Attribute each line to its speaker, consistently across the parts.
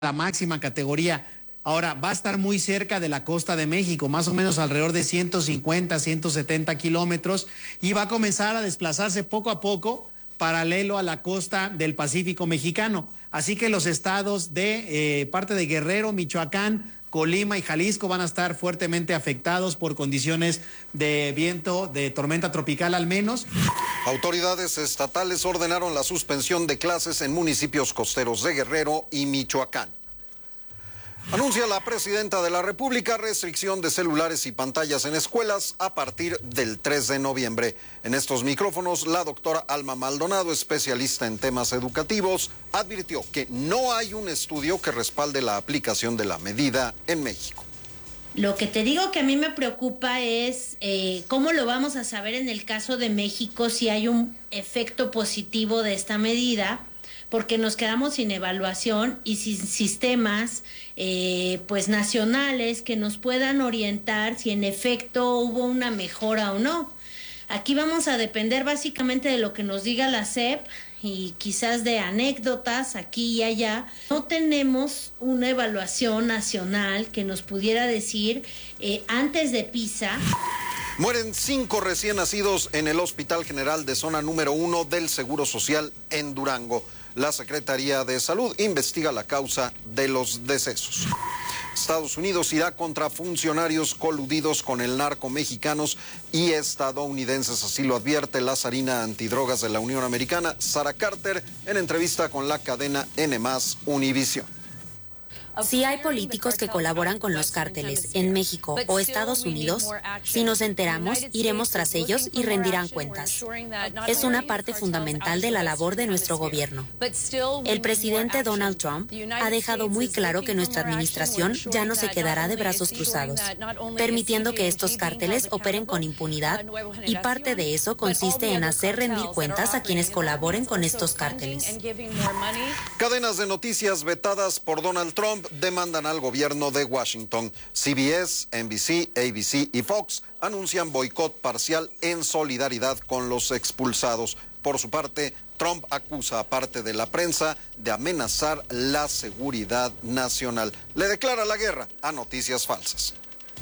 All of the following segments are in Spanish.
Speaker 1: la máxima categoría. Ahora, va a estar muy cerca de la costa de México, más o menos alrededor de 150, 170 kilómetros, y va a comenzar a desplazarse poco a poco paralelo a la costa del Pacífico mexicano. Así que los estados de parte de Guerrero, Michoacán, Colima y Jalisco van a estar fuertemente afectados por condiciones de viento, de tormenta tropical al menos.
Speaker 2: Autoridades estatales ordenaron la suspensión de clases en municipios costeros de Guerrero y Michoacán. Anuncia la presidenta de la República restricción de celulares y pantallas en escuelas a partir del 3 de noviembre. En estos micrófonos, la doctora Alma Maldonado, especialista en temas educativos, advirtió que no hay un estudio que respalde la aplicación de la medida en México.
Speaker 3: Lo que te digo que a mí me preocupa es cómo lo vamos a saber en el caso de México si hay un efecto positivo de esta medida, porque nos quedamos sin evaluación y sin sistemas pues nacionales que nos puedan orientar si en efecto hubo una mejora o no. Aquí vamos a depender básicamente de lo que nos diga la SEP y quizás de anécdotas aquí y allá. No tenemos una evaluación nacional que nos pudiera decir antes de PISA.
Speaker 2: Mueren 5 recién nacidos en el Hospital General de Zona número 1 del Seguro Social en Durango. La Secretaría de Salud investiga la causa de los decesos. Estados Unidos irá contra funcionarios coludidos con el narco mexicanos y estadounidenses, así lo advierte la zarina antidrogas de la Unión Americana, Sarah Carter, en entrevista con la cadena N+ Univisión.
Speaker 4: Si hay políticos que colaboran con los cárteles en México o Estados Unidos, si nos enteramos, iremos tras ellos y rendirán cuentas. Es una parte fundamental de la labor de nuestro gobierno. El presidente Donald Trump ha dejado muy claro que nuestra administración ya no se quedará de brazos cruzados, permitiendo que estos cárteles operen con impunidad, y parte de eso consiste en hacer rendir cuentas a quienes colaboren con estos cárteles.
Speaker 2: Cadenas de noticias vetadas por Donald Trump demandan al gobierno de Washington. CBS, NBC, ABC y Fox anuncian boicot parcial en solidaridad con los expulsados. Por su parte, Trump acusa a parte de la prensa de amenazar la seguridad nacional. Le declara la guerra a noticias falsas.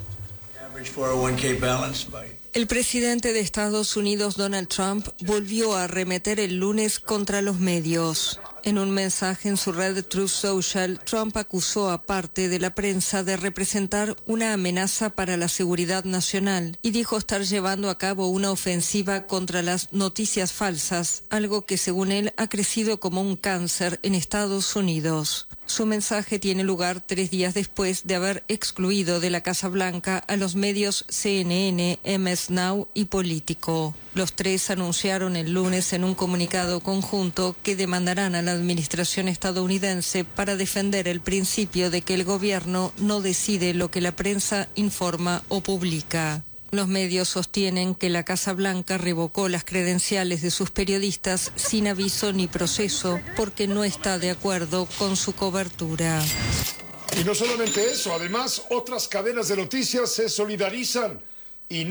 Speaker 5: El presidente de Estados Unidos, Donald Trump, volvió a arremeter el lunes contra los medios. En un mensaje en su red Truth Social, Trump acusó a parte de la prensa de representar una amenaza para la seguridad nacional y dijo estar llevando a cabo una ofensiva contra las noticias falsas, algo que según él ha crecido como un cáncer en Estados Unidos. Su mensaje tiene lugar 3 días después de haber excluido de la Casa Blanca a los medios CNN, MS Now y Político. Los 3 anunciaron el lunes en un comunicado conjunto que demandarán a la administración estadounidense para defender el principio de que el gobierno no decide lo que la prensa informa o publica. Los medios sostienen que la Casa Blanca revocó las credenciales de sus periodistas sin aviso ni proceso porque no está de acuerdo con su cobertura.
Speaker 6: Y no solamente eso, además otras cadenas de noticias se solidarizan y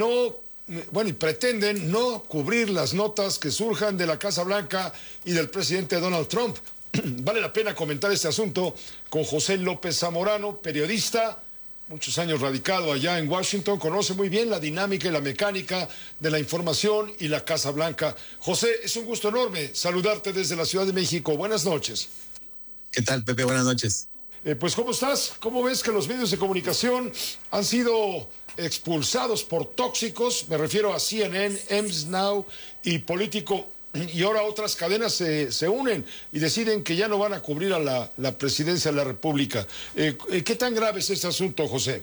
Speaker 6: pretenden no cubrir las notas que surjan de la Casa Blanca y del presidente Donald Trump. Vale la pena comentar este asunto con José López Zamorano, periodista, muchos años radicado allá en Washington, conoce muy bien la dinámica y la mecánica de la información y la Casa Blanca. José, es un gusto enorme saludarte desde la Ciudad de México. Buenas noches.
Speaker 7: ¿Qué tal, Pepe? Buenas noches.
Speaker 6: Pues, ¿cómo estás? ¿Cómo ves que los medios de comunicación han sido expulsados por tóxicos? Me refiero a CNN, MS Now y Político. Y ahora otras cadenas se unen y deciden que ya no van a cubrir a la presidencia de la República. ¿Qué tan grave es este asunto, José?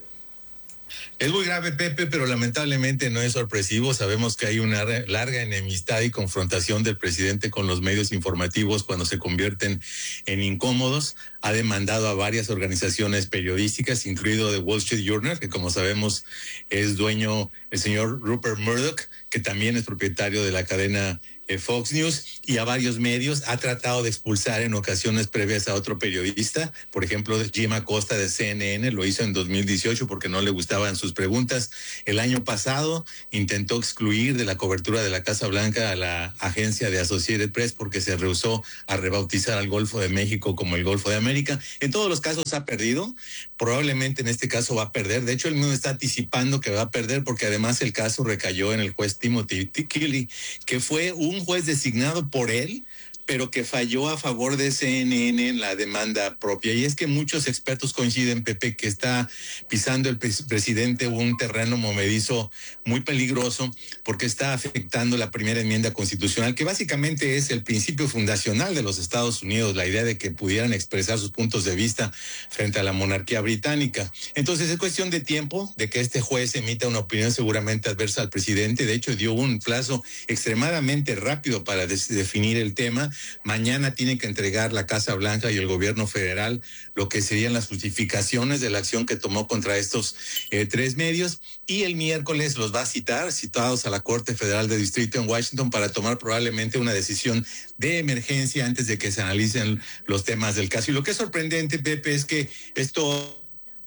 Speaker 7: Es muy grave, Pepe, pero lamentablemente no es sorpresivo. Sabemos que hay una larga enemistad y confrontación del presidente con los medios informativos cuando se convierten en incómodos. Ha demandado a varias organizaciones periodísticas, incluido The Wall Street Journal, que como sabemos es dueño el señor Rupert Murdoch, que también es propietario de la cadena Fox News y a varios medios. Ha tratado de expulsar en ocasiones previas a otro periodista, por ejemplo, Jim Acosta de CNN, lo hizo en 2018 porque no le gustaban sus preguntas. El año pasado intentó excluir de la cobertura de la Casa Blanca a la agencia de Associated Press porque se rehusó a rebautizar al Golfo de México como el Golfo de América. En todos los casos ha perdido, probablemente en este caso va a perder. De hecho, él mismo está anticipando que va a perder porque además el caso recayó en el juez Timothy Kelly, que fue un juez designado por él, pero que falló a favor de CNN en la demanda propia. Y es que muchos expertos coinciden, Pepe, que está pisando el presidente un terreno movedizo muy peligroso porque está afectando la primera enmienda constitucional, que básicamente es el principio fundacional de los Estados Unidos, la idea de que pudieran expresar sus puntos de vista frente a la monarquía británica. Entonces es cuestión de tiempo de que este juez emita una opinión seguramente adversa al presidente. De hecho, dio un plazo extremadamente rápido para definir el tema. Mañana tiene que entregar la Casa Blanca y el gobierno federal lo que serían las justificaciones de la acción que tomó contra estos 3 medios, y el miércoles los va a citar, citados a la Corte Federal de Distrito en Washington, para tomar probablemente una decisión de emergencia antes de que se analicen los temas del caso. Y lo que es sorprendente, Pepe, es que esto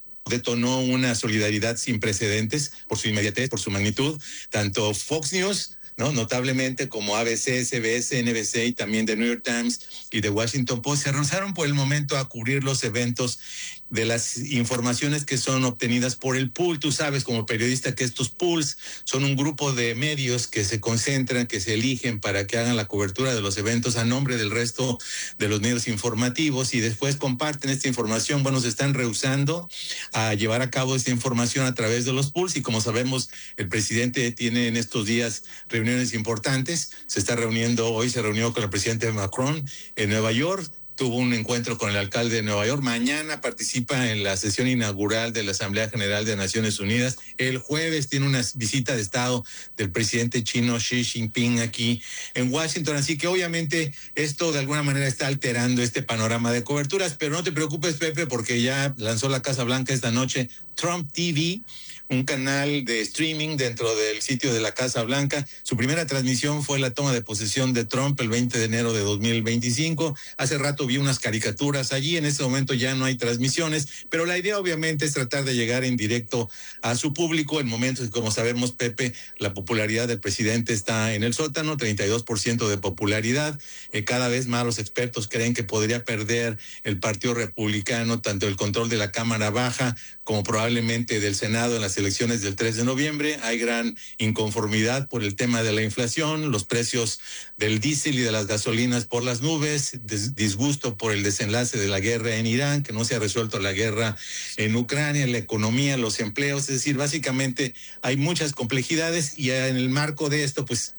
Speaker 7: detonó una solidaridad sin precedentes por su inmediatez, por su magnitud. Tanto Fox News, ¿no?, notablemente, como ABC, CBS, NBC y también The New York Times y The Washington Post se rehusaron por el momento a cubrir los eventos de las informaciones que son obtenidas por el pool. Tú sabes como periodista que estos pools son un grupo de medios que se concentran, que se eligen para que hagan la cobertura de los eventos a nombre del resto de los medios informativos y después comparten esta información. Bueno, se están rehusando a llevar a cabo esta información a través de los pools y como sabemos el presidente tiene en estos días reuniones importantes. Se está reuniendo, hoy se reunió con el presidente Macron en Nueva York. Tuvo un encuentro con el alcalde de Nueva York. Mañana participa en la sesión inaugural de la Asamblea General de Naciones Unidas. El jueves tiene una visita de Estado del presidente chino Xi Jinping aquí en Washington. Así que obviamente esto de alguna manera está alterando este panorama de coberturas. Pero no te preocupes, Pepe, porque ya lanzó la Casa Blanca esta noche Trump TV, un canal de streaming dentro del sitio de la Casa Blanca. Su primera transmisión fue la toma de posesión de Trump el 20 de enero de 2025. Hace rato vi unas caricaturas allí, en este momento ya no hay transmisiones, pero la idea obviamente es tratar de llegar en directo a su público en momentos que, como sabemos, Pepe, la popularidad del presidente está en el sótano, 32% de popularidad. Cada vez más los expertos creen que podría perder el Partido Republicano tanto el control de la Cámara Baja como probablemente del Senado en las elecciones del 3 de noviembre. Hay gran inconformidad por el tema de la inflación, los precios del diésel y de las gasolinas por las nubes, disgusto por el desenlace de la guerra en Irán, que no se ha resuelto la guerra en Ucrania, la economía, los empleos. Es decir, básicamente hay muchas complejidades y en el marco de esto pues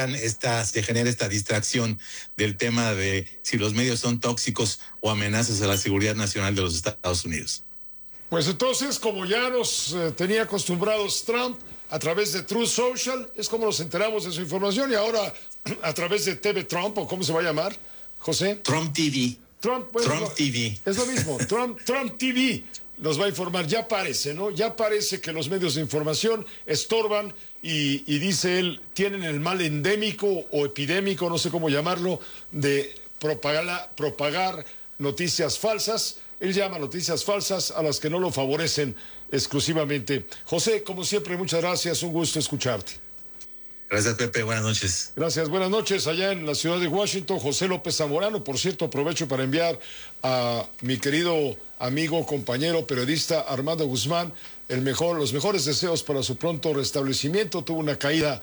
Speaker 7: se genera esta distracción del tema de si los medios son tóxicos o amenazas a la seguridad nacional de los Estados Unidos.
Speaker 6: Pues entonces, como ya nos tenía acostumbrados Trump, a través de Truth Social, es como nos enteramos de su información, y ahora a través de TV Trump, o ¿cómo se va a llamar, José?
Speaker 7: Trump TV.
Speaker 6: Trump TV. Es lo mismo, Trump TV nos va a informar. Ya parece, ¿no? Ya parece que los medios de información estorban y dice él, tienen el mal endémico o epidémico, no sé cómo llamarlo, de propagar noticias falsas. Él llama noticias falsas a las que no lo favorecen exclusivamente. José, como siempre, muchas gracias. Un gusto escucharte.
Speaker 7: Gracias, Pepe. Buenas noches.
Speaker 6: Gracias. Buenas noches. Allá en la ciudad de Washington, José López Zamorano. Por cierto, aprovecho para enviar a mi querido amigo, compañero, periodista Armando Guzmán, los mejores deseos para su pronto restablecimiento. Tuvo una caída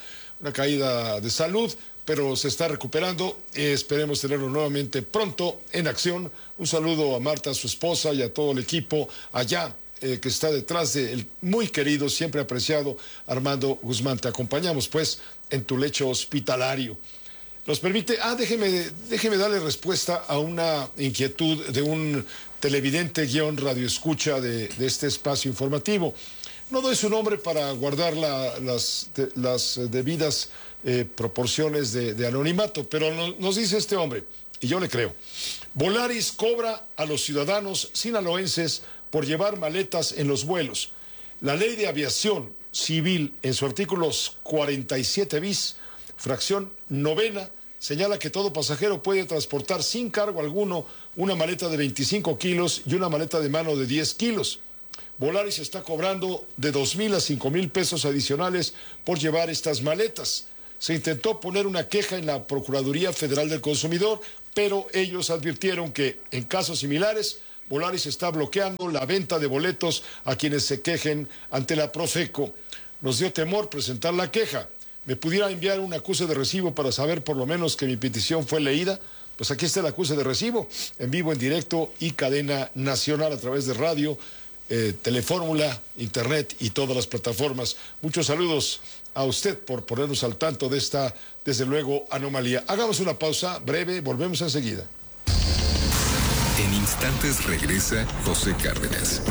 Speaker 6: de salud, pero se está recuperando. Esperemos tenerlo nuevamente pronto en acción. Un saludo a Marta, su esposa, y a todo el equipo allá que está detrás del muy querido, siempre apreciado Armando Guzmán. Te acompañamos, pues, en tu lecho hospitalario. Nos permite... déjeme darle respuesta a una inquietud de un televidente radioescucha de este espacio informativo. No doy su nombre para guardar las debidas proporciones de anonimato, pero nos dice este hombre, y yo le creo: Volaris cobra a los ciudadanos sinaloenses por llevar maletas en los vuelos. La Ley de Aviación Civil, en su artículo 47 bis, fracción 9, señala que todo pasajero puede transportar sin cargo alguno una maleta de 25 kilos y una maleta de mano de 10 kilos. Volaris está cobrando de 2,000 a 5,000 pesos adicionales por llevar estas maletas. Se intentó poner una queja en la Procuraduría Federal del Consumidor, pero ellos advirtieron que en casos similares Volaris está bloqueando la venta de boletos a quienes se quejen ante la Profeco. Nos dio temor presentar la queja. ¿Me pudiera enviar un acuse de recibo para saber por lo menos que mi petición fue leída? Pues aquí está el acuse de recibo, en vivo, en directo y cadena nacional a través de radio, Telefórmula, Internet y todas las plataformas. Muchos saludos a usted por ponernos al tanto de esta, desde luego, anomalía. Hagamos una pausa breve, volvemos enseguida.
Speaker 8: En instantes regresa José Cárdenas.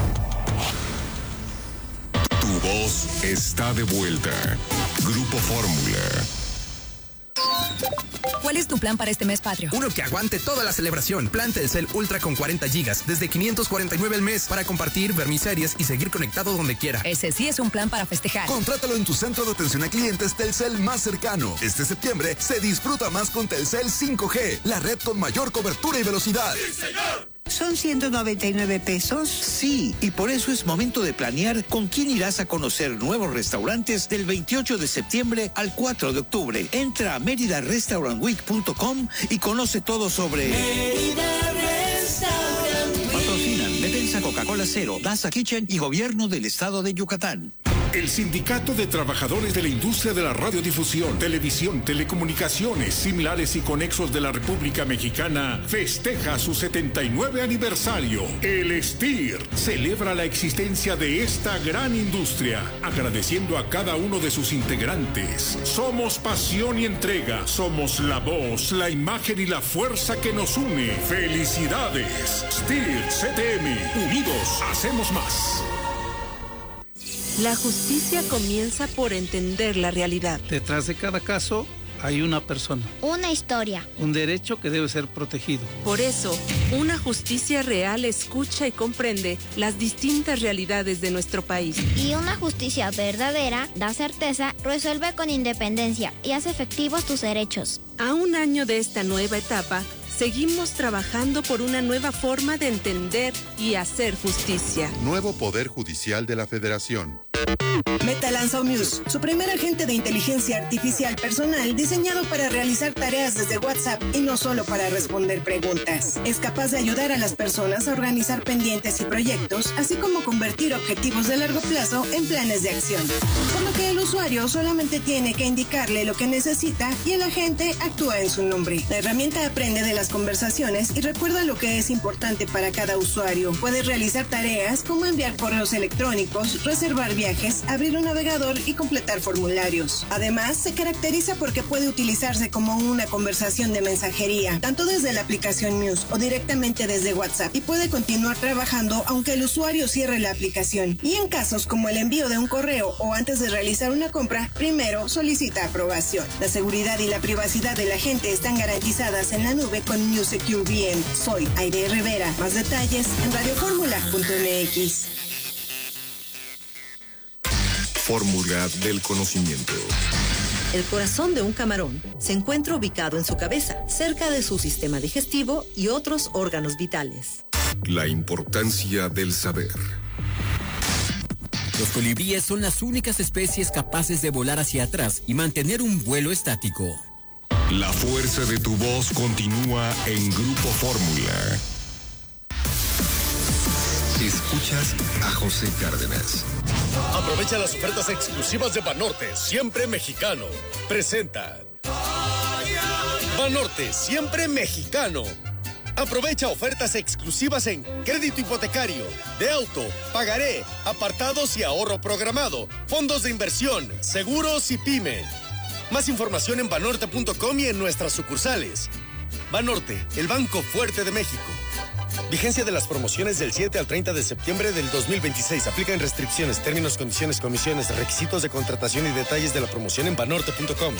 Speaker 8: Tu voz está de vuelta. Grupo Fórmula.
Speaker 9: ¿Cuál es tu plan para este mes patrio?
Speaker 10: Uno que aguante toda la celebración. Plan Telcel Ultra con 40 gigas, desde 549 al mes, para compartir, ver mis series y seguir conectado donde quiera.
Speaker 9: Ese sí es un plan para festejar.
Speaker 11: Contrátalo en tu centro de atención a clientes Telcel más cercano. Este septiembre se disfruta más con Telcel 5G, la red con mayor cobertura y velocidad.
Speaker 12: ¡Sí, señor! ¿Son 199 pesos?
Speaker 13: Sí, y por eso es momento de planear con quién irás a conocer nuevos restaurantes del 28 de septiembre al 4 de octubre. Entra a meridarestaurantweek.com y conoce todo sobre...
Speaker 12: Mérida Restaurant Week.
Speaker 13: Patrocinan Betensa, Coca-Cola Cero, Daza Kitchen y Gobierno del Estado de Yucatán.
Speaker 14: El Sindicato de Trabajadores de la Industria de la Radiodifusión, Televisión, Telecomunicaciones, Similares y Conexos de la República Mexicana festeja su 79 aniversario. El STIR celebra la existencia de esta gran industria, agradeciendo a cada uno de sus integrantes. Somos pasión y entrega, somos la voz, la imagen y la fuerza que nos une. ¡Felicidades! STIR CTM, unidos hacemos más.
Speaker 15: La justicia comienza por entender la realidad.
Speaker 16: Detrás de cada caso hay una persona.
Speaker 17: Una historia.
Speaker 16: Un derecho que debe ser protegido.
Speaker 15: Por eso, una justicia real escucha y comprende las distintas realidades de nuestro país.
Speaker 17: Y una justicia verdadera da certeza, resuelve con independencia y hace efectivos tus derechos.
Speaker 15: A un año de esta nueva etapa, seguimos trabajando por una nueva forma de entender y hacer justicia.
Speaker 18: Nuevo Poder Judicial de la Federación.
Speaker 19: Meta lanzó Muse, su primer agente de inteligencia artificial personal diseñado para realizar tareas desde WhatsApp y no solo para responder preguntas. Es capaz de ayudar a las personas a organizar pendientes y proyectos, así como convertir objetivos de largo plazo en planes de acción. Por lo que el usuario solamente tiene que indicarle lo que necesita y el agente actúa en su nombre. La herramienta aprende de las conversaciones y recuerda lo que es importante para cada usuario. Puedes realizar tareas como enviar correos electrónicos, reservar viajes, abrir un navegador y completar formularios. Además, se caracteriza porque puede utilizarse como una conversación de mensajería, tanto desde la aplicación Muse o directamente desde WhatsApp, y puede continuar trabajando aunque el usuario cierre la aplicación. Y en casos como el envío de un correo o antes de realizar una compra, primero solicita aprobación. La seguridad y la privacidad de la gente están garantizadas en la nube con Muse Secure VM. Soy Aide Rivera. Más detalles en radioformula.mx.
Speaker 8: Fórmula del conocimiento.
Speaker 20: El corazón de un camarón se encuentra ubicado en su cabeza, cerca de su sistema digestivo y otros órganos vitales.
Speaker 8: La importancia del saber.
Speaker 21: Los colibríes son las únicas especies capaces de volar hacia atrás y mantener un vuelo estático.
Speaker 8: La fuerza de tu voz continúa en Grupo Fórmula. Escuchas a José Cárdenas.
Speaker 22: Aprovecha las ofertas exclusivas de Banorte, siempre mexicano. Presenta Banorte, siempre mexicano. Aprovecha ofertas exclusivas en crédito hipotecario, de auto, pagaré, apartados y ahorro programado, fondos de inversión, seguros y pyme. Más información en banorte.com y en nuestras sucursales. Banorte, el banco fuerte de México. Vigencia de las promociones del 7 al 30 de septiembre del 2026. Aplican restricciones, términos, condiciones, comisiones, requisitos de contratación y detalles de la promoción en banorte.com.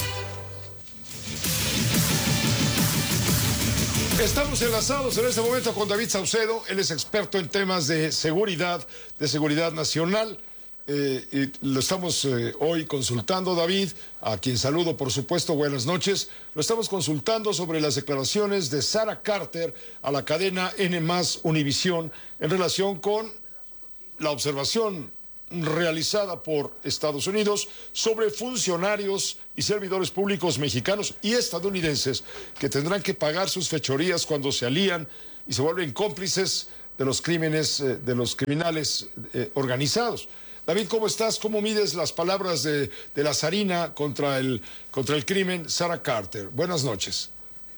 Speaker 6: Estamos enlazados en este momento con David Saucedo. Él es experto en temas de seguridad nacional. y lo estamos hoy consultando, David, a quien saludo, por supuesto, buenas noches. Lo estamos consultando sobre las declaraciones de Sarah Carter a la cadena N+ Univisión en relación con la observación realizada por Estados Unidos sobre funcionarios y servidores públicos mexicanos y estadounidenses que tendrán que pagar sus fechorías cuando se alían y se vuelven cómplices de los crímenes, de los criminales organizados. David, ¿cómo estás? ¿Cómo mides las palabras de la zarina contra el crimen, Sarah Carter? Buenas noches.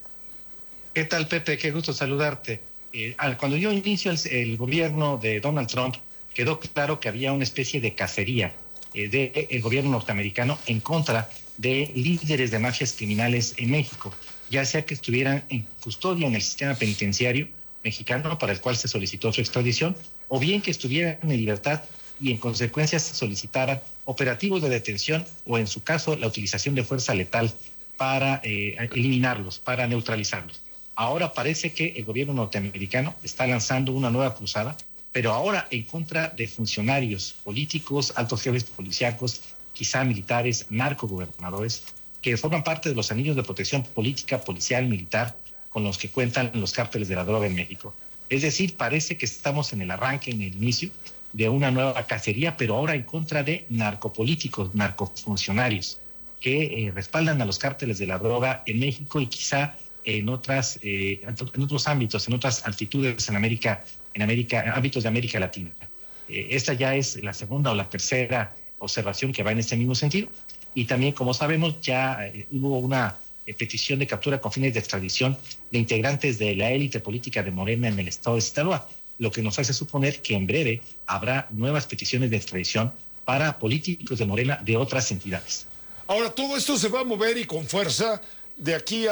Speaker 1: ¿Qué tal, Pepe? Qué gusto saludarte. Cuando dio inicio el gobierno de Donald Trump, quedó claro que había una especie de cacería del gobierno norteamericano en contra de líderes de mafias criminales en México, ya sea que estuvieran en custodia en el sistema penitenciario mexicano, para el cual se solicitó su extradición, o bien que estuvieran en libertad y en consecuencia se solicitaran operativos de detención o, en su caso, la utilización de fuerza letal para eliminarlos, para neutralizarlos. Ahora parece que el gobierno norteamericano está lanzando una nueva cruzada, pero ahora en contra de funcionarios políticos, altos jefes policíacos, quizá militares, narcogobernadores, que forman parte de los anillos de protección política, policial, militar, con los que cuentan los cárteles de la droga en México. Es decir, parece que estamos en el arranque, en el inicio de una nueva cacería, pero ahora en contra de narcopolíticos, narcofuncionarios, que respaldan a los cárteles de la droga en México y quizá en otros ámbitos, en otras altitudes en América, ámbitos de América Latina. Esta ya es la segunda o la tercera observación que va en este mismo sentido. Y también, como sabemos, ya hubo una petición de captura con fines de extradición de integrantes de la élite política de Morena en el estado de Sinaloa, lo que nos hace suponer que en breve habrá nuevas peticiones de extradición para políticos de Morena de otras entidades.
Speaker 6: Ahora, todo esto se va a mover y con fuerza de aquí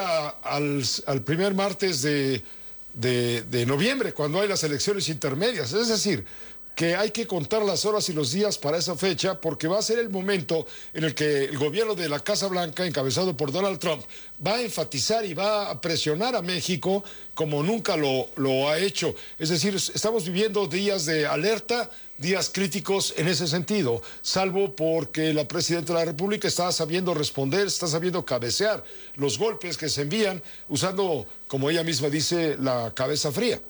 Speaker 6: al primer martes de noviembre, cuando hay las elecciones intermedias. Es decir, que hay que contar las horas y los días para esa fecha, porque va a ser el momento en el que el gobierno de la Casa Blanca, encabezado por Donald Trump, va a enfatizar y va a presionar a México como nunca lo ha hecho. Es decir, estamos viviendo días de alerta, días críticos en ese sentido, salvo porque la presidenta de la República está sabiendo responder, está sabiendo cabecear los golpes que se envían, usando, como ella misma dice, la cabeza fría.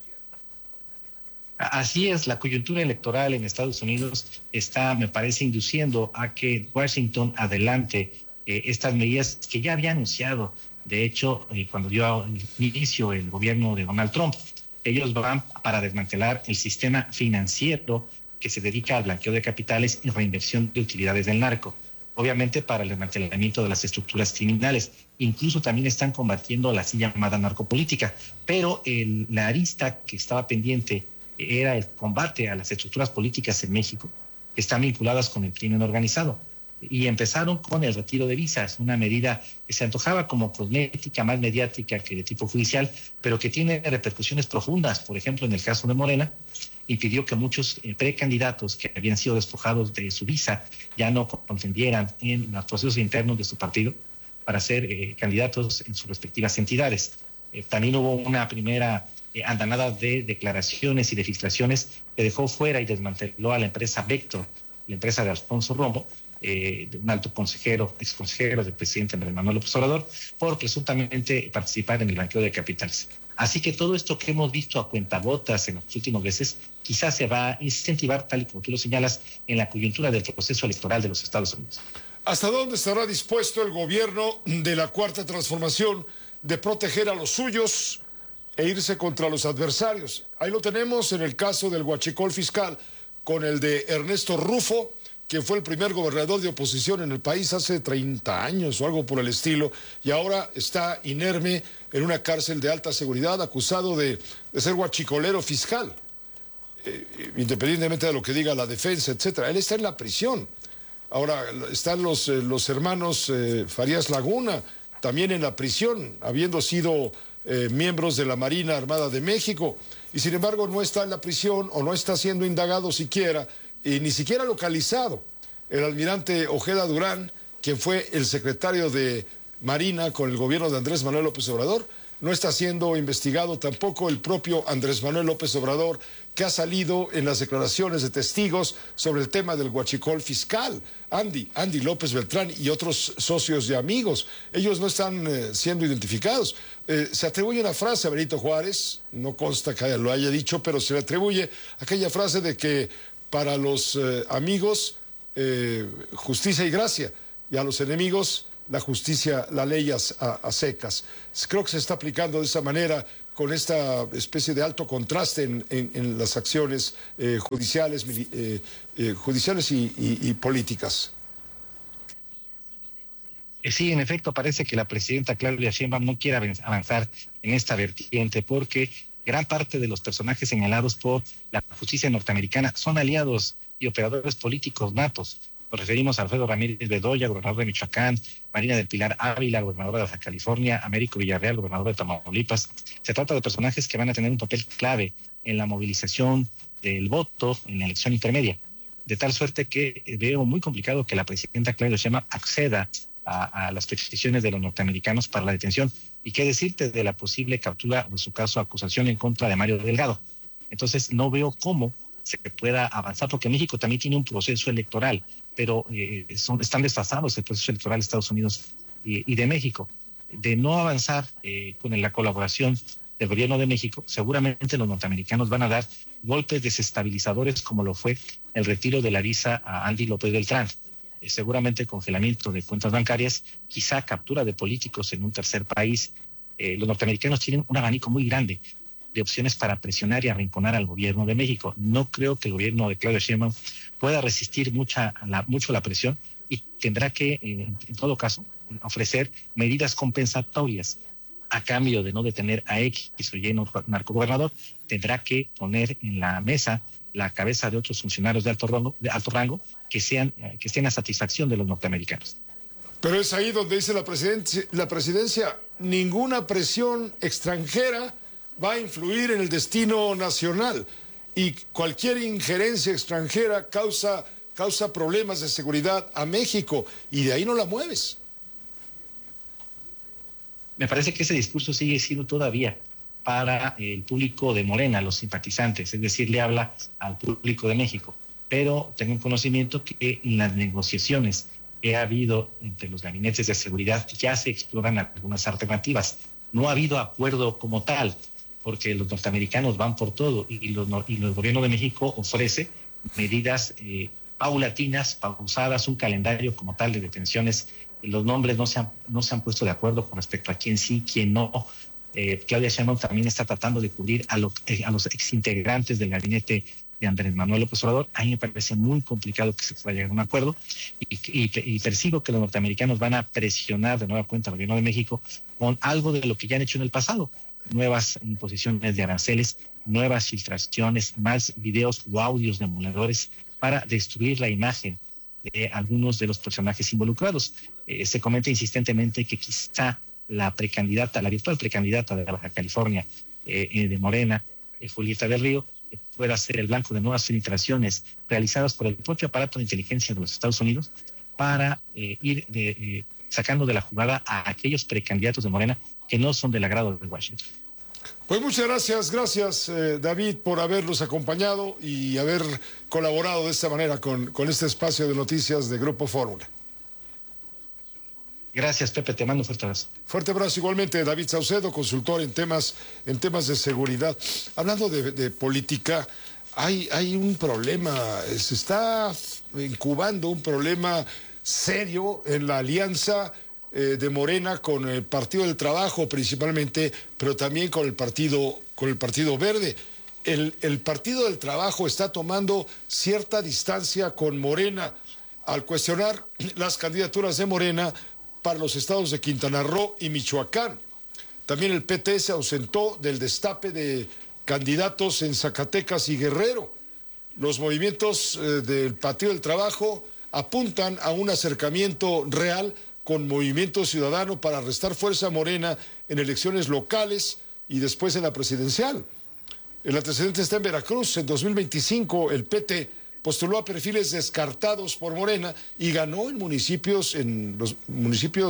Speaker 1: Así es, la coyuntura electoral en Estados Unidos está, me parece, induciendo a que Washington adelante estas medidas que ya había anunciado. De hecho, cuando dio inicio el gobierno de Donald Trump, ellos van para desmantelar el sistema financiero que se dedica al blanqueo de capitales y reinversión de utilidades del narco. Obviamente para el desmantelamiento de las estructuras criminales. Incluso también están combatiendo la así llamada narcopolítica. Pero la arista que estaba pendiente era el combate a las estructuras políticas en México, que están vinculadas con el crimen organizado. Y empezaron con el retiro de visas, una medida que se antojaba como cosmética, más mediática que de tipo judicial, pero que tiene repercusiones profundas. Por ejemplo, en el caso de Morena, impidió que muchos precandidatos que habían sido despojados de su visa ya no contendieran en los procesos internos de su partido para ser candidatos en sus respectivas entidades. También hubo una primera andanada de declaraciones y de filtraciones que dejó fuera y desmanteló a la empresa Vector, la empresa de Alfonso Romo, de un alto exconsejero del presidente Andrés Manuel López Obrador, por presuntamente participar en el blanqueo de capitales. Así que todo esto que hemos visto a cuentagotas en los últimos meses quizás se va a incentivar, tal y como tú lo señalas, en la coyuntura del proceso electoral de los Estados Unidos.
Speaker 6: ¿Hasta dónde estará dispuesto el gobierno de la Cuarta Transformación de proteger a los suyos e irse contra los adversarios? Ahí lo tenemos en el caso del huachicol fiscal con el de Ernesto Rufo, quien fue el primer gobernador de oposición en el país hace 30 años o algo por el estilo, y ahora está inerme en una cárcel de alta seguridad acusado de ser huachicolero fiscal, independientemente de lo que diga la defensa, etcétera. Él está en la prisión. Ahora están los hermanos Farías Laguna también en la prisión, habiendo sido miembros de la Marina Armada de México, y sin embargo no está en la prisión o no está siendo indagado siquiera, y ni siquiera localizado el almirante Ojeda Durán, quien fue el secretario de Marina con el gobierno de Andrés Manuel López Obrador, no está siendo investigado tampoco el propio Andrés Manuel López Obrador, que ha salido en las declaraciones de testigos sobre el tema del huachicol fiscal. Andy López Beltrán y otros socios y amigos, ellos no están siendo identificados. Se atribuye una frase a Benito Juárez, no consta que lo haya dicho, pero se le atribuye aquella frase de que para los amigos justicia y gracia, y a los enemigos la justicia, la ley a secas. Creo que se está aplicando de esa manera, con esta especie de alto contraste en las acciones judiciales y políticas.
Speaker 1: Sí, en efecto, parece que la presidenta Claudia Sheinbaum no quiere avanzar en esta vertiente porque gran parte de los personajes señalados por la justicia norteamericana son aliados y operadores políticos natos. Nos referimos a Alfredo Ramírez Bedoya, gobernador de Michoacán, Marina del Pilar Ávila, gobernadora de Baja California, Américo Villarreal, gobernador de Tamaulipas. Se trata de personajes que van a tener un papel clave en la movilización del voto en la elección intermedia, de tal suerte que veo muy complicado que la presidenta Claudia Sheinbaum acceda a las peticiones de los norteamericanos para la detención. ¿Y qué decirte de la posible captura o, en su caso, acusación en contra de Mario Delgado? Entonces no veo cómo se pueda avanzar, porque México también tiene un proceso electoral, pero están desfasados el proceso electoral de Estados Unidos y de México. De no avanzar con la colaboración del gobierno de México, seguramente los norteamericanos van a dar golpes desestabilizadores, como lo fue el retiro de la visa a Andy López Beltrán. Seguramente congelamiento de cuentas bancarias, quizá captura de políticos en un tercer país. Los norteamericanos tienen un abanico muy grande de opciones para presionar y arrinconar al gobierno de México. No creo que el gobierno de Claudia Sheinbaum pueda resistir mucho la presión y tendrá que, en todo caso, ofrecer medidas compensatorias a cambio de no detener a X o Y narcogobernador. Tendrá que poner en la mesa la cabeza de otros funcionarios de alto rango que estén a satisfacción de los norteamericanos.
Speaker 6: Pero es ahí donde dice la presidencia, ninguna presión extranjera va a influir en el destino nacional, y cualquier injerencia extranjera causa problemas de seguridad a México, y de ahí no la mueves.
Speaker 1: Me parece que ese discurso sigue siendo todavía para el público de Morena, los simpatizantes, es decir, le habla al público de México. Pero tengo un conocimiento que en las negociaciones que ha habido entre los gabinetes de seguridad ya se exploran algunas alternativas. No ha habido acuerdo como tal, porque los norteamericanos van por todo y el gobierno de México ofrece medidas paulatinas, pausadas, un calendario como tal de detenciones. Los nombres no se han puesto de acuerdo con respecto a quién sí, quién no. Claudia Sheinbaum también está tratando de cubrir a los exintegrantes del gabinete de Andrés Manuel López Obrador. A mí me parece muy complicado que se pueda llegar a un acuerdo y percibo que los norteamericanos van a presionar de nueva cuenta al gobierno de México con algo de lo que ya han hecho en el pasado: nuevas imposiciones de aranceles, nuevas filtraciones, más videos o audios de emuladores para destruir la imagen de algunos de los personajes involucrados. Se comenta insistentemente que quizá la virtual precandidata de Baja California de Morena, Julieta del Río, pueda ser el blanco de nuevas filtraciones realizadas por el propio aparato de inteligencia de los Estados Unidos para ir sacando de la jugada a aquellos precandidatos de Morena que no son del agrado de Washington.
Speaker 6: Pues muchas gracias David, por habernos acompañado y haber colaborado de esta manera con este espacio de noticias de Grupo Fórmula.
Speaker 1: Gracias, Pepe, te mando un fuerte abrazo.
Speaker 6: Fuerte abrazo igualmente, David Saucedo, consultor en temas de seguridad. Hablando de política, hay un problema, se está incubando un problema serio en la alianza de Morena con el Partido del Trabajo principalmente, pero también con el Partido Verde. El Partido del Trabajo está tomando cierta distancia con Morena al cuestionar las candidaturas de Morena para los estados de Quintana Roo y Michoacán. También el PT se ausentó del destape de candidatos en Zacatecas y Guerrero. Los movimientos del Partido del Trabajo apuntan a un acercamiento real con Movimiento Ciudadano para restar fuerza a Morena en elecciones locales y después en la presidencial. El antecedente está en Veracruz. En 2025 el PT postuló a perfiles descartados por Morena y ganó en los municipios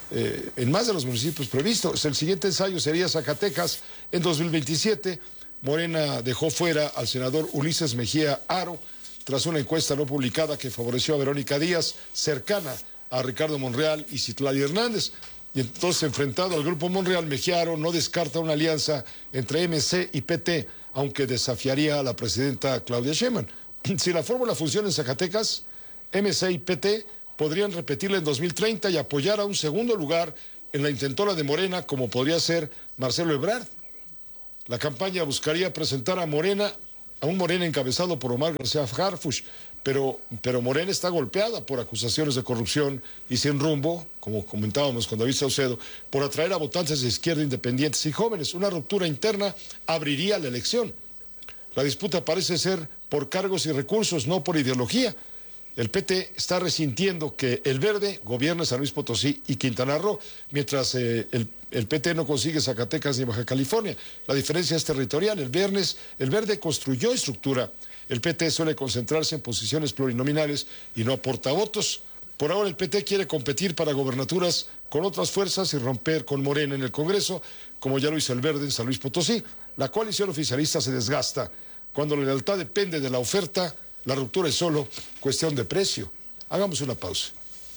Speaker 6: en más de los municipios previstos. El siguiente ensayo sería Zacatecas en 2027. Morena dejó fuera al senador Ulises Mejía Aro tras una encuesta no publicada que favoreció a Verónica Díaz, cercana a Ricardo Monreal y Citlali Hernández. Y entonces, enfrentado al grupo Monreal, Mejía Aro no descarta una alianza entre MC y PT, aunque desafiaría a la presidenta Claudia Sheinbaum. Si la fórmula funciona en Zacatecas, MC y PT podrían repetirla en 2030 y apoyar a un segundo lugar en la intentona de Morena, como podría ser Marcelo Ebrard. La campaña buscaría presentar a un Morena encabezado por Omar García Harfuch, pero Morena está golpeada por acusaciones de corrupción y sin rumbo, como comentábamos con David Saucedo, por atraer a votantes de izquierda independientes y jóvenes. Una ruptura interna abriría la elección. La disputa parece ser por cargos y recursos, no por ideología. El PT está resintiendo que el Verde gobierne San Luis Potosí y Quintana Roo, mientras el PT no consigue Zacatecas ni Baja California. La diferencia es territorial. El Verde construyó estructura. El PT suele concentrarse en posiciones plurinominales y no aporta votos. Por ahora el PT quiere competir para gobernaturas con otras fuerzas y romper con Morena en el Congreso, como ya lo hizo el Verde en San Luis Potosí. La coalición oficialista se desgasta. Cuando la lealtad depende de la oferta, la ruptura es solo cuestión de precio. Hagamos una pausa.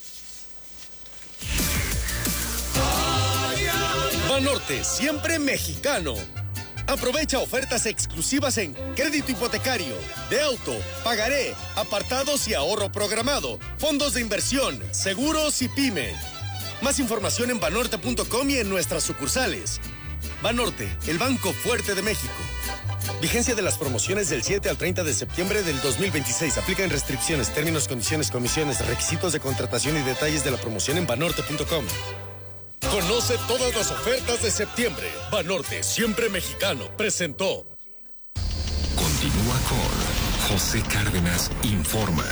Speaker 22: Banorte, siempre mexicano. Aprovecha ofertas exclusivas en crédito hipotecario, de auto, pagaré, apartados y ahorro programado, fondos de inversión, seguros y pyme. Más información en banorte.com y en nuestras sucursales. Banorte, el banco fuerte de México. Vigencia de las promociones del 7 al 30 de septiembre del 2026. Aplican restricciones, términos, condiciones, comisiones, requisitos de contratación y detalles de la promoción en banorte.com. Conoce todas las ofertas de septiembre. Banorte, siempre mexicano, presentó.
Speaker 8: Continúa con José Cárdenas Informa.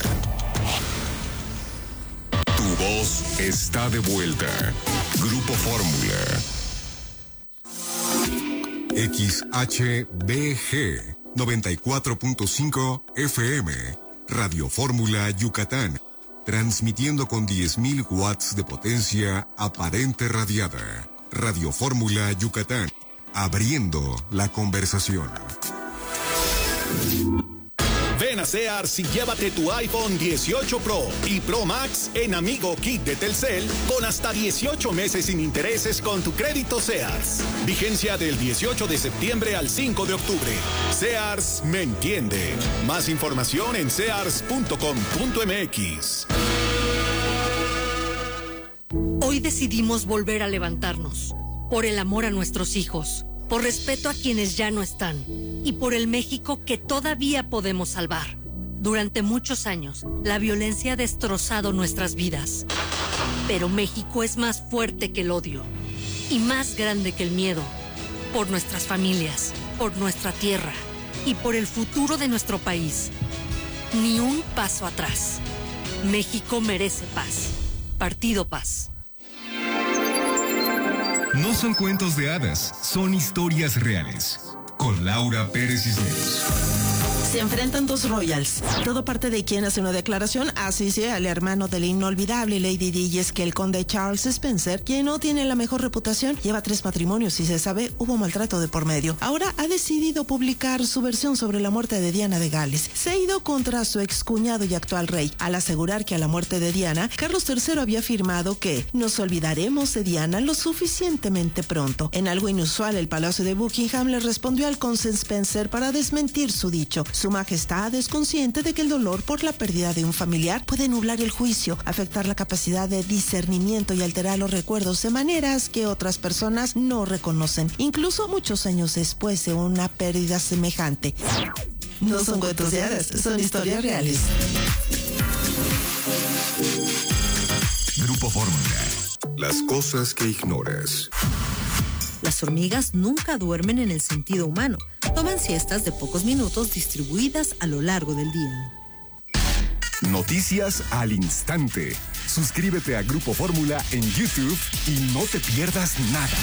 Speaker 8: Tu voz está de vuelta. Grupo Fórmula.
Speaker 11: XHBG 94.5 FM, Radio Fórmula Yucatán, transmitiendo con 10.000 watts de potencia aparente radiada. Radio Fórmula Yucatán, abriendo la conversación.
Speaker 3: Ven a Sears y llévate tu iPhone 18 Pro y Pro Max en Amigo Kit de Telcel con hasta 18 meses sin intereses con tu crédito Sears. Vigencia del 18 de septiembre al 5 de octubre. Sears me entiende. Más información en sears.com.mx.
Speaker 4: Hoy decidimos volver a levantarnos. Por el amor a nuestros hijos. Por respeto a quienes ya no están y por el México que todavía podemos salvar. Durante muchos años, la violencia ha destrozado nuestras vidas. Pero México es más fuerte que el odio y más grande que el miedo. Por nuestras familias, por nuestra tierra y por el futuro de nuestro país. Ni un paso atrás. México merece paz. Partido Paz.
Speaker 8: No son cuentos de hadas, son historias reales. Con Laura Pérez Cisneros.
Speaker 23: Se enfrentan dos royals. Todo parte de quien hace una declaración, así sea el hermano del inolvidable Lady Di, y es que el conde Charles Spencer, quien no tiene la mejor reputación, lleva 3 matrimonios y se sabe hubo maltrato de por medio. Ahora ha decidido publicar su versión sobre la muerte de Diana de Gales. Se ha ido contra su excuñado y actual rey, al asegurar que a la muerte de Diana, Carlos III había afirmado que nos olvidaremos de Diana lo suficientemente pronto. En algo inusual, el Palacio de Buckingham le respondió al conde Spencer para desmentir su dicho. Su Majestad es consciente de que el dolor por la pérdida de un familiar puede nublar el juicio, afectar la capacidad de discernimiento y alterar los recuerdos de maneras que otras personas no reconocen, incluso muchos años después de una pérdida semejante. No son cuentos de hadas, son historias reales.
Speaker 8: Grupo Fórmula. Las cosas que ignoras.
Speaker 20: Las hormigas nunca duermen en el sentido humano. Toman siestas de pocos minutos distribuidas a lo largo del día.
Speaker 8: Noticias al instante. Suscríbete a Grupo Fórmula en YouTube y no te pierdas nada.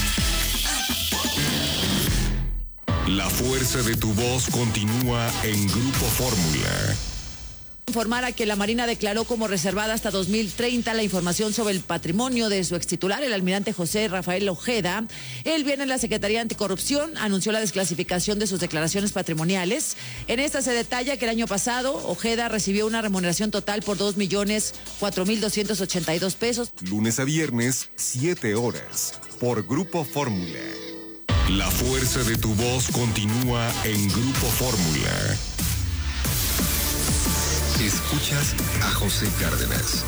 Speaker 8: La fuerza de tu voz continúa en Grupo Fórmula.
Speaker 2: Informara que la Marina declaró como reservada hasta 2030 la información sobre el patrimonio de su extitular, el almirante José Rafael Ojeda. El viernes la Secretaría Anticorrupción anunció la desclasificación de sus declaraciones patrimoniales. En esta se detalla que el año pasado Ojeda recibió una remuneración total por 2,04,282 pesos.
Speaker 8: Lunes a viernes, 7 horas, por Grupo Fórmula. La fuerza de tu voz continúa en Grupo Fórmula. Escuchas a José Cárdenas.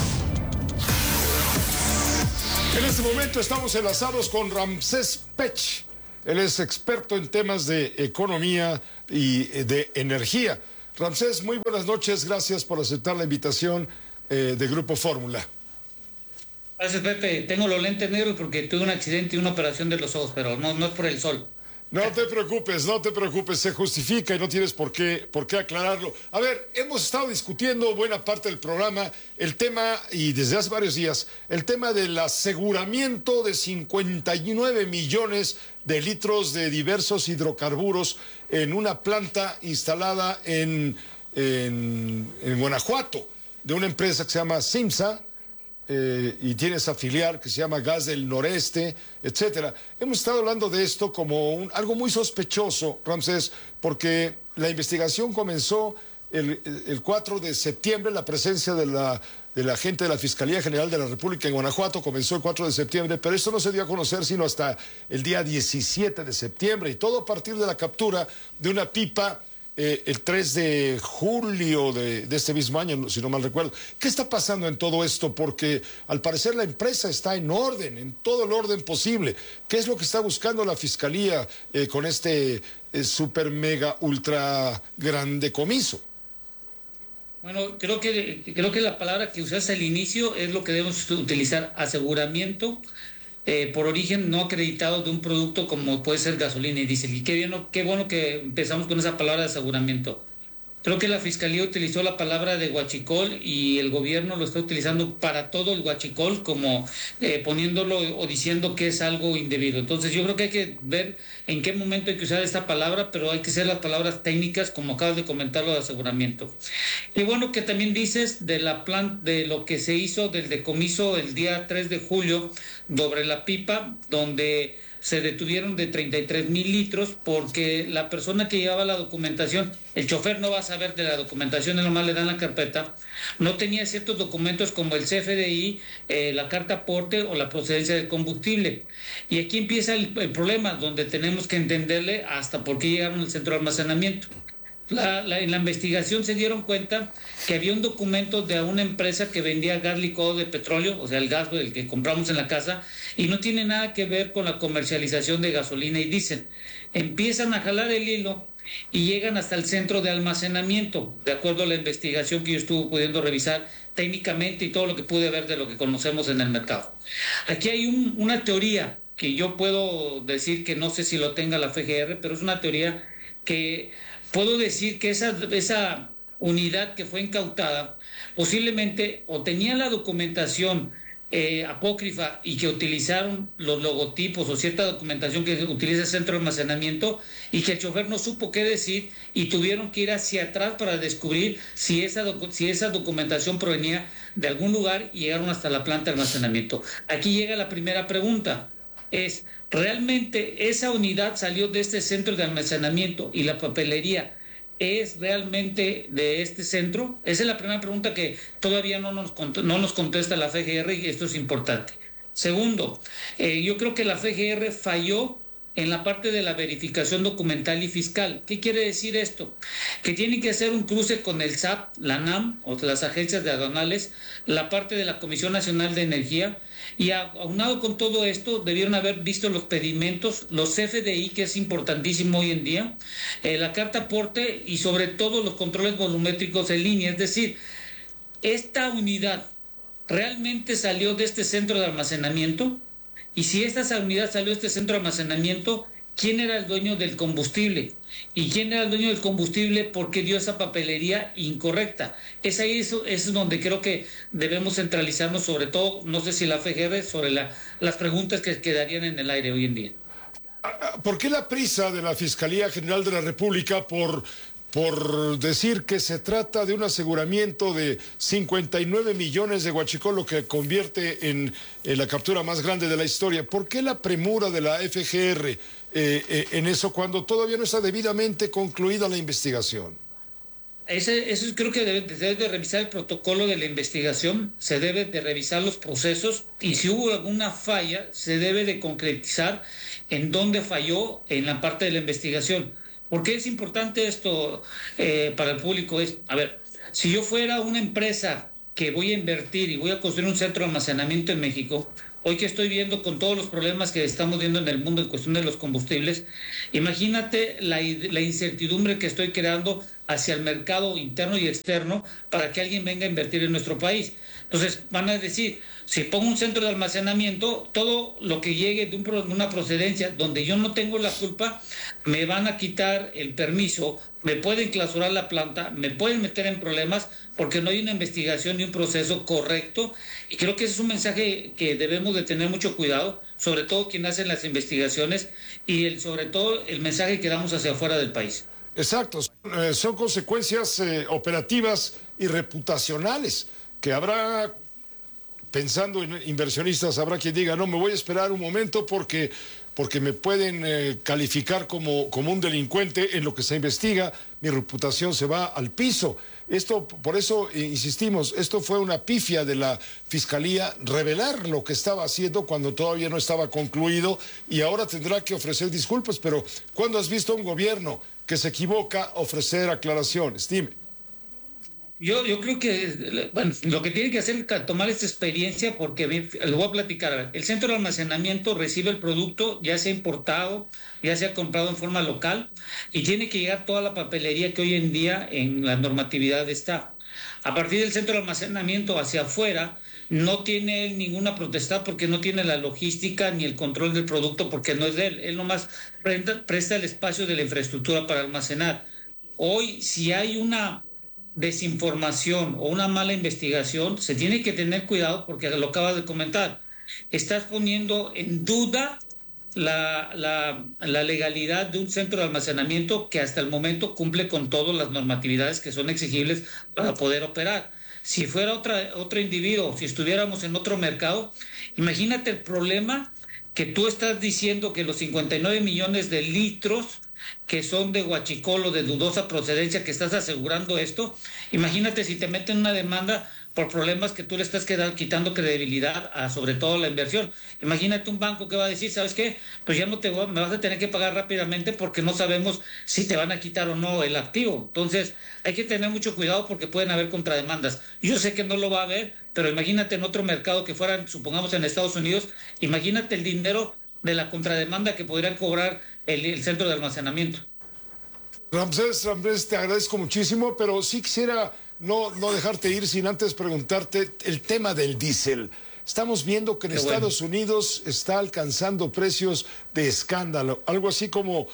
Speaker 6: En este momento estamos enlazados con Ramsés Pech. Él es experto en temas de economía y de energía. Ramsés, muy buenas noches. Gracias por aceptar la invitación de Grupo Fórmula.
Speaker 5: Gracias, Pepe. Tengo los lentes negros porque tuve un accidente y una operación de los ojos, pero no es por el sol.
Speaker 6: No te preocupes, se justifica y no tienes por qué aclararlo. A ver, hemos estado discutiendo buena parte del programa el tema, y desde hace varios días, el tema del aseguramiento de 59 millones de litros de diversos hidrocarburos en una planta instalada en Guanajuato, de una empresa que se llama Simsa, y tiene esa filial que se llama Gas del Noreste, etcétera. Hemos estado hablando de esto como algo muy sospechoso, Ramsés, porque la investigación comenzó el 4 de septiembre, la presencia de la gente de la Fiscalía General de la República en Guanajuato comenzó el 4 de septiembre, pero esto no se dio a conocer sino hasta el día 17 de septiembre, y todo a partir de la captura de una pipa el 3 de julio de este mismo año, si no mal recuerdo. ¿Qué está pasando en todo esto? Porque al parecer la empresa está en orden, en todo el orden posible. ¿Qué es lo que está buscando la Fiscalía con este super mega ultra grande comiso?
Speaker 5: Bueno, creo que la palabra que usaste al inicio es lo que debemos utilizar: aseguramiento por origen no acreditado de un producto como puede ser gasolina y diésel. Y qué bueno que empezamos con esa palabra de aseguramiento. Creo que la Fiscalía utilizó la palabra de huachicol y el gobierno lo está utilizando para todo el huachicol, como poniéndolo o diciendo que es algo indebido. Entonces yo creo que hay que ver en qué momento hay que usar esta palabra, pero hay que usar las palabras técnicas, como acabas de comentarlo, de aseguramiento. Y bueno, que también dices de lo que se hizo del decomiso el día 3 de julio sobre la pipa, donde se detuvieron de 33,000 litros porque la persona que llevaba la documentación, el chofer no va a saber de la documentación, nomás le dan la carpeta, no tenía ciertos documentos como el CFDI, la carta aporte o la procedencia del combustible. Y aquí empieza el problema, donde tenemos que entenderle hasta por qué llegaron al centro de almacenamiento. En la investigación se dieron cuenta que había un documento de una empresa que vendía gas licuado de petróleo, o sea, el gas del que compramos en la casa, y no tiene nada que ver con la comercialización de gasolina y diésel. Empiezan a jalar el hilo y llegan hasta el centro de almacenamiento, de acuerdo a la investigación que yo estuve pudiendo revisar técnicamente y todo lo que pude ver de lo que conocemos en el mercado. Aquí hay una teoría que yo puedo decir que no sé si lo tenga la FGR, pero es una teoría que puedo decir que esa unidad que fue incautada posiblemente o tenía la documentación apócrifa y que utilizaron los logotipos o cierta documentación que utiliza el centro de almacenamiento y que el chofer no supo qué decir y tuvieron que ir hacia atrás para descubrir si esa documentación provenía de algún lugar y llegaron hasta la planta de almacenamiento. Aquí llega la primera pregunta. ¿Realmente esa unidad salió de este centro de almacenamiento y la papelería es realmente de este centro? Esa es la primera pregunta que todavía no nos contesta la FGR y esto es importante. Segundo, yo creo que la FGR falló en la parte de la verificación documental y fiscal. ¿Qué quiere decir esto? Que tienen que hacer un cruce con el SAT, la NAM, o las agencias de aduanales, la parte de la Comisión Nacional de Energía, y aunado con todo esto, debieron haber visto los pedimentos, los CFDI, que es importantísimo hoy en día, la carta aporte y sobre todo los controles volumétricos en línea. Es decir, esta unidad realmente salió de este centro de almacenamiento, y si esta unidad salió de este centro de almacenamiento, ¿quién era el dueño del combustible? ¿Y quién era el dueño del combustible? ¿Por qué dio esa papelería incorrecta? Eso es donde creo que debemos centralizarnos, sobre todo, no sé si la FGR, sobre las preguntas que quedarían en el aire hoy en día.
Speaker 6: ¿Por qué la prisa de la Fiscalía General de la República por por decir que se trata de un aseguramiento de 59 millones de huachicol, lo que convierte en la captura más grande de la historia. ¿Por qué la premura de la FGR en eso cuando todavía no está debidamente concluida la investigación?
Speaker 5: Eso creo que debe de revisar el protocolo de la investigación, se debe de revisar los procesos y si hubo alguna falla, se debe de concretizar en dónde falló en la parte de la investigación. ¿Por qué es importante esto para el público? Si yo fuera una empresa que voy a invertir y voy a construir un centro de almacenamiento en México, hoy que estoy viendo con todos los problemas que estamos viendo en el mundo en cuestión de los combustibles, imagínate la incertidumbre que estoy creando hacia el mercado interno y externo para que alguien venga a invertir en nuestro país. Entonces van a decir, si pongo un centro de almacenamiento, todo lo que llegue de una procedencia donde yo no tengo la culpa, me van a quitar el permiso, me pueden clausurar la planta, me pueden meter en problemas porque no hay una investigación ni un proceso correcto. Y creo que ese es un mensaje que debemos de tener mucho cuidado, sobre todo quien hace las investigaciones y sobre todo el mensaje que damos hacia afuera del país.
Speaker 6: Exacto, son consecuencias operativas y reputacionales que habrá, pensando en inversionistas, habrá quien diga, no, me voy a esperar un momento porque me pueden calificar como un delincuente en lo que se investiga, mi reputación se va al piso. Esto, por eso insistimos, esto fue una pifia de la Fiscalía, revelar lo que estaba haciendo cuando todavía no estaba concluido y ahora tendrá que ofrecer disculpas, pero ¿cuándo has visto a un gobierno que se equivoca ofrecer aclaraciones? Dime.
Speaker 5: Yo creo que, bueno, lo que tiene que hacer es tomar esta experiencia porque lo voy a platicar. A ver, el centro de almacenamiento recibe el producto, ya sea importado, ya sea comprado en forma local, y tiene que llegar toda la papelería que hoy en día en la normatividad está. A partir del centro de almacenamiento hacia afuera, no tiene ninguna potestad porque no tiene la logística ni el control del producto porque no es de él. Él nomás presta el espacio de la infraestructura para almacenar. Hoy, si hay una desinformación o una mala investigación, se tiene que tener cuidado porque lo acabas de comentar. Estás poniendo en duda la legalidad de un centro de almacenamiento que hasta el momento cumple con todas las normatividades que son exigibles para poder operar. Si fuera otro individuo, si estuviéramos en otro mercado, imagínate el problema que tú estás diciendo que los 59 millones de litros que son de huachicol o de dudosa procedencia, que estás asegurando esto, imagínate si te meten una demanda por problemas que tú le estás quitando credibilidad a sobre todo la inversión. Imagínate un banco que va a decir, ¿sabes qué? Pues ya me vas a tener que pagar rápidamente porque no sabemos si te van a quitar o no el activo. Entonces hay que tener mucho cuidado porque pueden haber contrademandas. Yo sé que no lo va a haber, pero imagínate en otro mercado que fueran, supongamos en Estados Unidos, imagínate el dinero de la contrademanda que podrían cobrar el centro de almacenamiento.
Speaker 6: Ramsés, te agradezco muchísimo, pero sí quisiera no dejarte ir sin antes preguntarte el tema del diésel. Estamos viendo que en Estados Unidos está alcanzando precios de escándalo, algo así como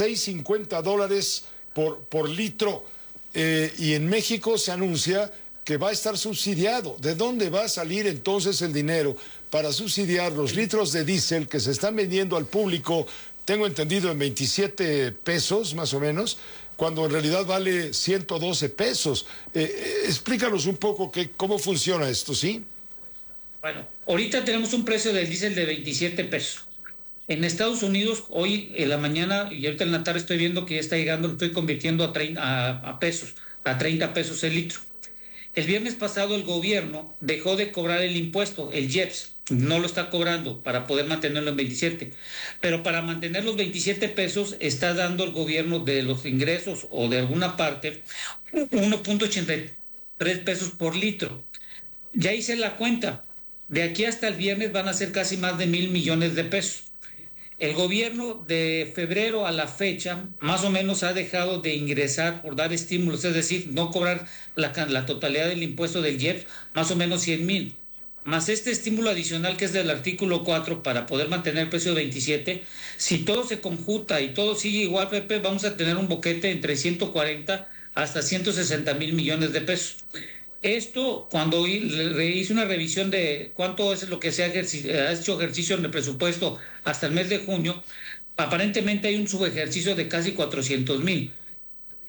Speaker 6: $6.50 por litro, y en México se anuncia que va a estar subsidiado. ¿De dónde va a salir entonces el dinero para subsidiar los litros de diésel que se están vendiendo al público, tengo entendido, en 27 pesos más o menos, cuando en realidad vale 112 pesos? Explícanos un poco cómo funciona esto, ¿sí?
Speaker 5: Bueno, ahorita tenemos un precio del diésel de 27 pesos. En Estados Unidos, hoy en la mañana y ahorita en la tarde estoy viendo que ya está llegando, lo estoy convirtiendo a 30 pesos el litro. El viernes pasado el gobierno dejó de cobrar el impuesto, el IEPS, no lo está cobrando para poder mantenerlo en 27, pero para mantener los 27 pesos está dando el gobierno de los ingresos o de alguna parte 1.83 pesos por litro. Ya hice la cuenta, de aquí hasta el viernes van a ser casi más de 1,000 millones de pesos. El gobierno de febrero a la fecha más o menos ha dejado de ingresar por dar estímulos, es decir, no cobrar la totalidad del impuesto del IEPS, más o menos 100,000. Más este estímulo adicional que es del artículo 4 para poder mantener el precio de 27, si todo se conjunta y todo sigue igual, Pepe, vamos a tener un boquete entre 140 hasta 160,000 millones de pesos. Esto, cuando hice una revisión de cuánto es lo que se ha hecho ejercicio en el presupuesto hasta el mes de junio, aparentemente hay un subejercicio de casi 400,000.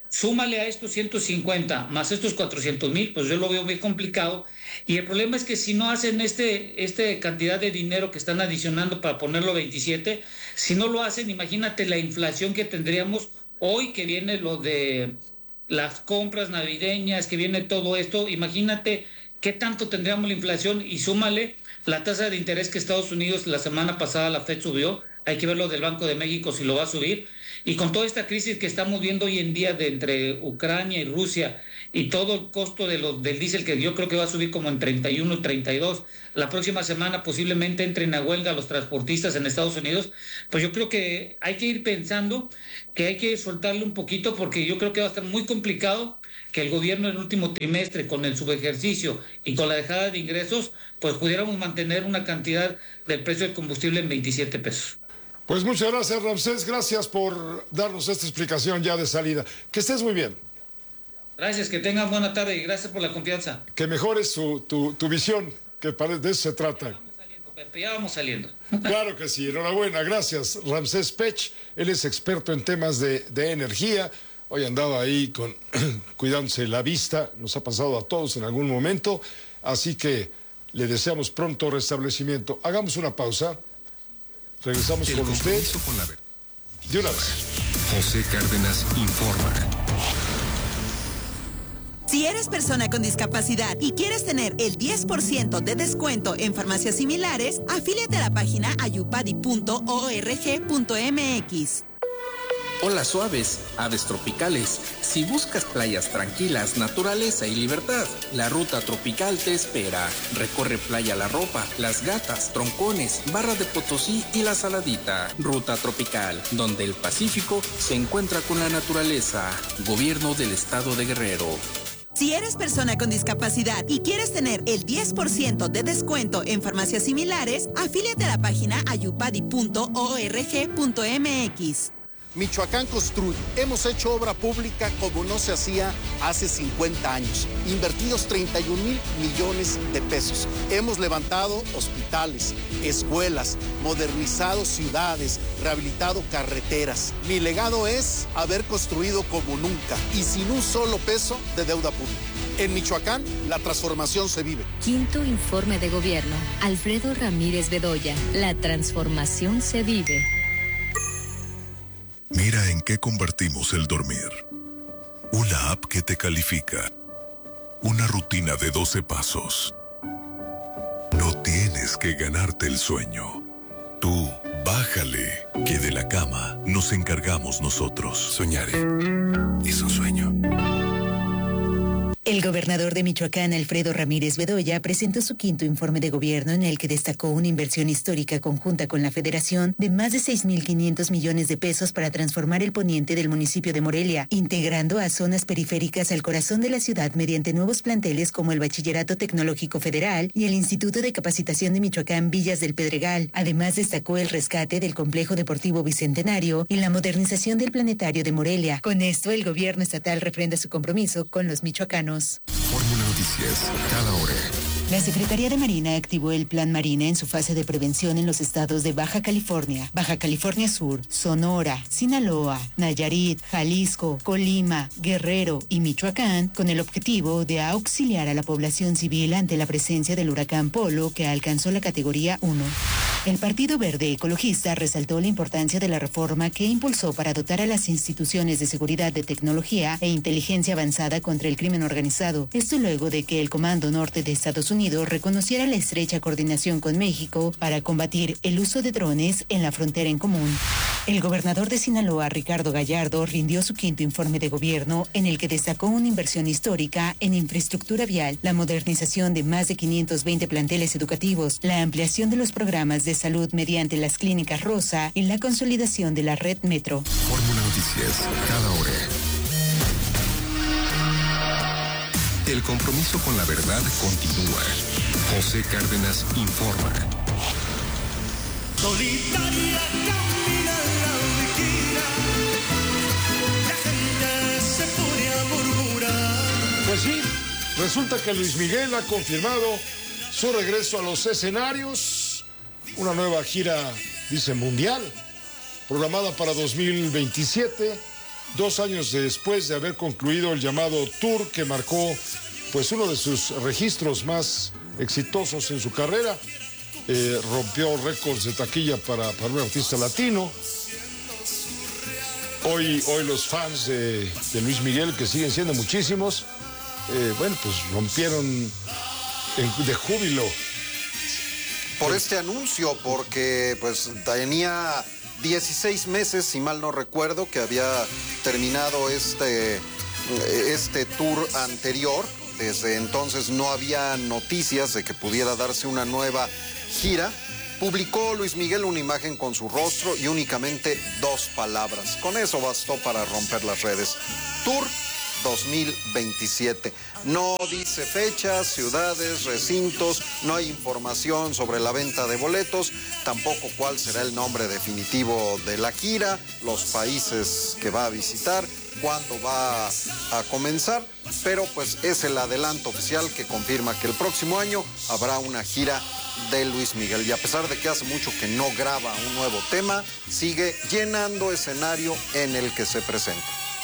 Speaker 5: súmale a estos 150 más estos 400,000, pues yo lo veo muy complicado. Y el problema es que si no hacen este cantidad de dinero que están adicionando para ponerlo 27, si no lo hacen, imagínate la inflación que tendríamos hoy, que viene lo de las compras navideñas, que viene todo esto, imagínate qué tanto tendríamos la inflación y súmale la tasa de interés que Estados Unidos la semana pasada la FED subió, hay que ver lo del Banco de México si lo va a subir, y con toda esta crisis que estamos viendo hoy en día entre Ucrania y Rusia y todo el costo del diésel, que yo creo que va a subir como en 31, 32, la próxima semana posiblemente entren a huelga los transportistas en Estados Unidos, pues yo creo que hay que ir pensando que hay que soltarle un poquito, porque yo creo que va a estar muy complicado que el gobierno en el último trimestre, con el subejercicio y con la dejada de ingresos, pues pudiéramos mantener una cantidad del precio del combustible en 27 pesos.
Speaker 6: Pues muchas gracias, Ramsés. Gracias por darnos esta explicación ya de salida. Que estés muy bien.
Speaker 5: Gracias, que tengan buena tarde y gracias por la confianza.
Speaker 6: Que mejores tu visión, que de eso se trata.
Speaker 5: Pepe, ya vamos saliendo.
Speaker 6: Claro que sí, enhorabuena, gracias. Ramsés Pech, él es experto en temas de energía. Hoy andaba ahí cuidándose la vista, nos ha pasado a todos en algún momento, así que le deseamos pronto restablecimiento. Hagamos una pausa. Regresamos con usted. De una vez.
Speaker 8: José Cárdenas informa.
Speaker 7: Si eres persona con discapacidad y quieres tener el 10% de descuento en farmacias similares, afíliate a la página ayupadi.org.mx.
Speaker 9: Hola suaves, aves tropicales. Si buscas playas tranquilas, naturaleza y libertad, la Ruta Tropical te espera. Recorre Playa La Ropa, Las Gatas, Troncones, Barra de Potosí y La Saladita. Ruta Tropical, donde el Pacífico se encuentra con la naturaleza. Gobierno del Estado de Guerrero.
Speaker 7: Si eres persona con discapacidad y quieres tener el 10% de descuento en farmacias similares, afíliate a la página ayupadi.org.mx.
Speaker 10: Michoacán construye. Hemos hecho obra pública como no se hacía hace 50 años. Invertidos 31,000 millones de pesos. Hemos levantado hospitales, escuelas, modernizado ciudades, rehabilitado carreteras. Mi legado es haber construido como nunca y sin un solo peso de deuda pública. En Michoacán, la transformación se vive.
Speaker 24: Quinto informe de gobierno. Alfredo Ramírez Bedoya. La transformación se vive.
Speaker 25: Mira en qué convertimos el dormir. Una app que te califica. Una rutina de 12 pasos. No tienes que ganarte el sueño. Tú, bájale, que de la cama nos encargamos nosotros. Soñaré. Es un sueño.
Speaker 26: El gobernador de Michoacán, Alfredo Ramírez Bedoya, presentó su quinto informe de gobierno en el que destacó una inversión histórica conjunta con la Federación de más de 6,500 millones de pesos para transformar el poniente del municipio de Morelia, integrando a zonas periféricas al corazón de la ciudad mediante nuevos planteles como el Bachillerato Tecnológico Federal y el Instituto de Capacitación de Michoacán Villas del Pedregal. Además, destacó el rescate del Complejo Deportivo Bicentenario y la modernización del Planetario de Morelia. Con esto, el gobierno estatal refrenda su compromiso con los michoacanos.
Speaker 8: Fórmula Noticias, cada hora.
Speaker 26: La Secretaría de Marina activó el Plan Marina en su fase de prevención en los estados de Baja California Sur, Sonora, Sinaloa, Nayarit, Jalisco, Colima, Guerrero y Michoacán, con el objetivo de auxiliar a la población civil ante la presencia del huracán Polo, que alcanzó la categoría 1. El Partido Verde Ecologista resaltó la importancia de la reforma que impulsó para dotar a las instituciones de seguridad de tecnología e inteligencia avanzada contra el crimen organizado. Esto luego de que el Comando Norte de Estados Unidos reconociera la estrecha coordinación con México para combatir el uso de drones en la frontera en común. El gobernador de Sinaloa, Ricardo Gallardo, rindió su quinto informe de gobierno en el que destacó una inversión histórica en infraestructura vial, la modernización de más de 520 planteles educativos, la ampliación de los programas de salud mediante las clínicas Rosa y la consolidación de la red Metro.
Speaker 8: Fórmula Noticias, cada hora. El compromiso con la verdad continúa. José Cárdenas informa.
Speaker 12: Solitaria camina la esquina, la gente se pone a murmurar.
Speaker 6: Pues sí, resulta que Luis Miguel ha confirmado su regreso a los escenarios, una nueva gira, dice, mundial, programada para 2027, 2 años después de haber concluido el llamado Tour, que marcó pues uno de sus registros más exitosos en su carrera. Rompió récords de taquilla para un artista latino. Hoy los fans de Luis Miguel, que siguen siendo muchísimos, pues rompieron de júbilo.
Speaker 13: Por este anuncio, porque pues tenía 16 meses, si mal no recuerdo, que había terminado este tour anterior. Desde entonces no había noticias de que pudiera darse una nueva gira. Publicó Luis Miguel una imagen con su rostro y únicamente 2 palabras. Con eso bastó para romper las redes. Tour 2027. No dice fechas, ciudades, recintos, no hay información sobre la venta de boletos, tampoco cuál será el nombre definitivo de la gira, los países que va a visitar, cuándo va a comenzar, pero pues es el adelanto oficial que confirma que el próximo año habrá una gira de Luis Miguel. Y a pesar de que hace mucho que no graba un nuevo tema, sigue llenando escenario en el que se presenta.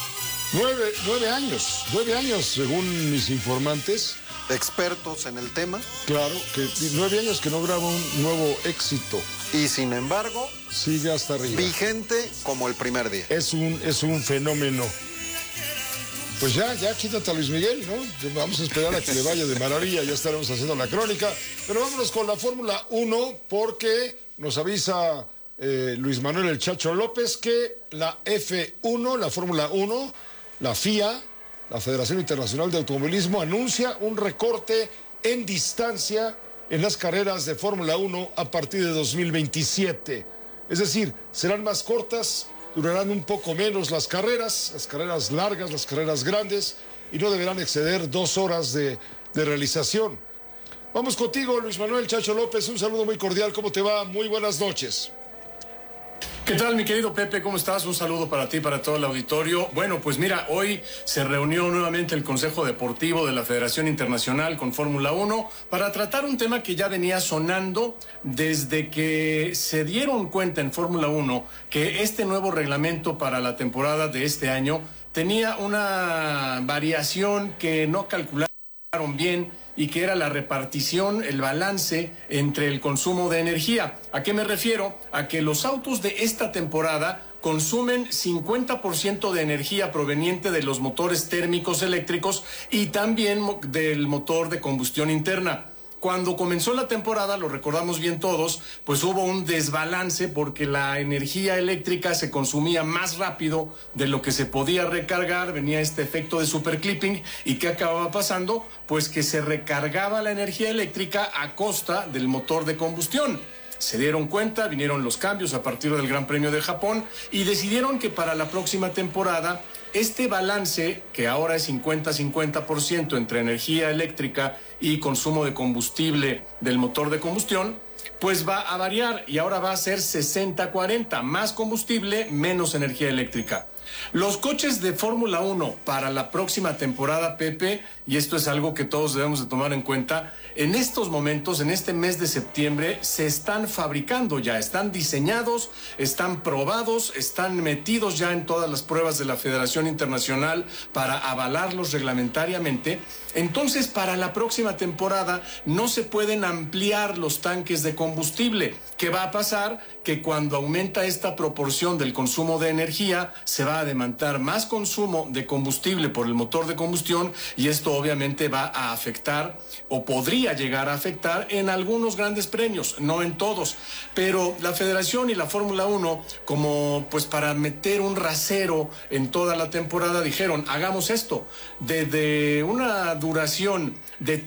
Speaker 6: 9 años, según mis informantes.
Speaker 13: Expertos en el tema.
Speaker 6: Claro, que 9 años que no graba un nuevo éxito.
Speaker 13: Y sin embargo,
Speaker 6: sigue hasta arriba.
Speaker 13: Vigente como el primer día.
Speaker 6: Es un fenómeno. Pues ya quítate a Luis Miguel, ¿no? Vamos a esperar a que le vaya de maravilla, ya estaremos haciendo la crónica. Pero vámonos con la Fórmula 1, porque nos avisa Luis Manuel El Chacho López que la F1, la Fórmula 1, la FIA, la Federación Internacional de Automovilismo, anuncia un recorte en distancia en las carreras de Fórmula 1 a partir de 2027. Es decir, serán más cortas, durarán un poco menos las carreras largas, las carreras grandes, y no deberán exceder 2 horas de realización. Vamos contigo, Luis Manuel Chacho López, un saludo muy cordial, ¿cómo te va? Muy buenas noches.
Speaker 14: ¿Qué tal, mi querido Pepe? ¿Cómo estás? Un saludo para ti, para todo el auditorio. Bueno, pues mira, hoy se reunió nuevamente el Consejo Deportivo de la Federación Internacional con Fórmula 1 para tratar un tema que ya venía sonando desde que se dieron cuenta en Fórmula 1 que este nuevo reglamento para la temporada de este año tenía una variación que no calcularon bien, y que era la repartición, el balance entre el consumo de energía. ¿A qué me refiero? A que los autos de esta temporada consumen 50% de energía proveniente de los motores térmicos eléctricos y también del motor de combustión interna. Cuando comenzó la temporada, lo recordamos bien todos, pues hubo un desbalance porque la energía eléctrica se consumía más rápido de lo que se podía recargar, venía este efecto de superclipping. ¿Y qué acababa pasando? Pues que se recargaba la energía eléctrica a costa del motor de combustión. Se dieron cuenta, vinieron los cambios a partir del Gran Premio de Japón y decidieron que para la próxima temporada este balance, que ahora es 50-50% entre energía eléctrica y consumo de combustible del motor de combustión, pues va a variar y ahora va a ser 60-40, más combustible, menos energía eléctrica. Los coches de Fórmula 1 para la próxima temporada, Pepe, y esto es algo que todos debemos de tomar en cuenta, en estos momentos, en este mes de septiembre, se están fabricando ya, están diseñados, están probados, están metidos ya en todas las pruebas de la Federación Internacional para avalarlos reglamentariamente. Entonces, para la próxima temporada no se pueden ampliar los tanques de combustible. ¿Qué va a pasar? Que cuando aumenta esta proporción del consumo de energía, se va a demandar más consumo de combustible por el motor de combustión y esto obviamente va a afectar o podría llegar a afectar en algunos grandes premios, no en todos. Pero la Federación y la Fórmula 1, como pues para meter un rasero en toda la temporada, dijeron, hagamos esto. Desde una duración de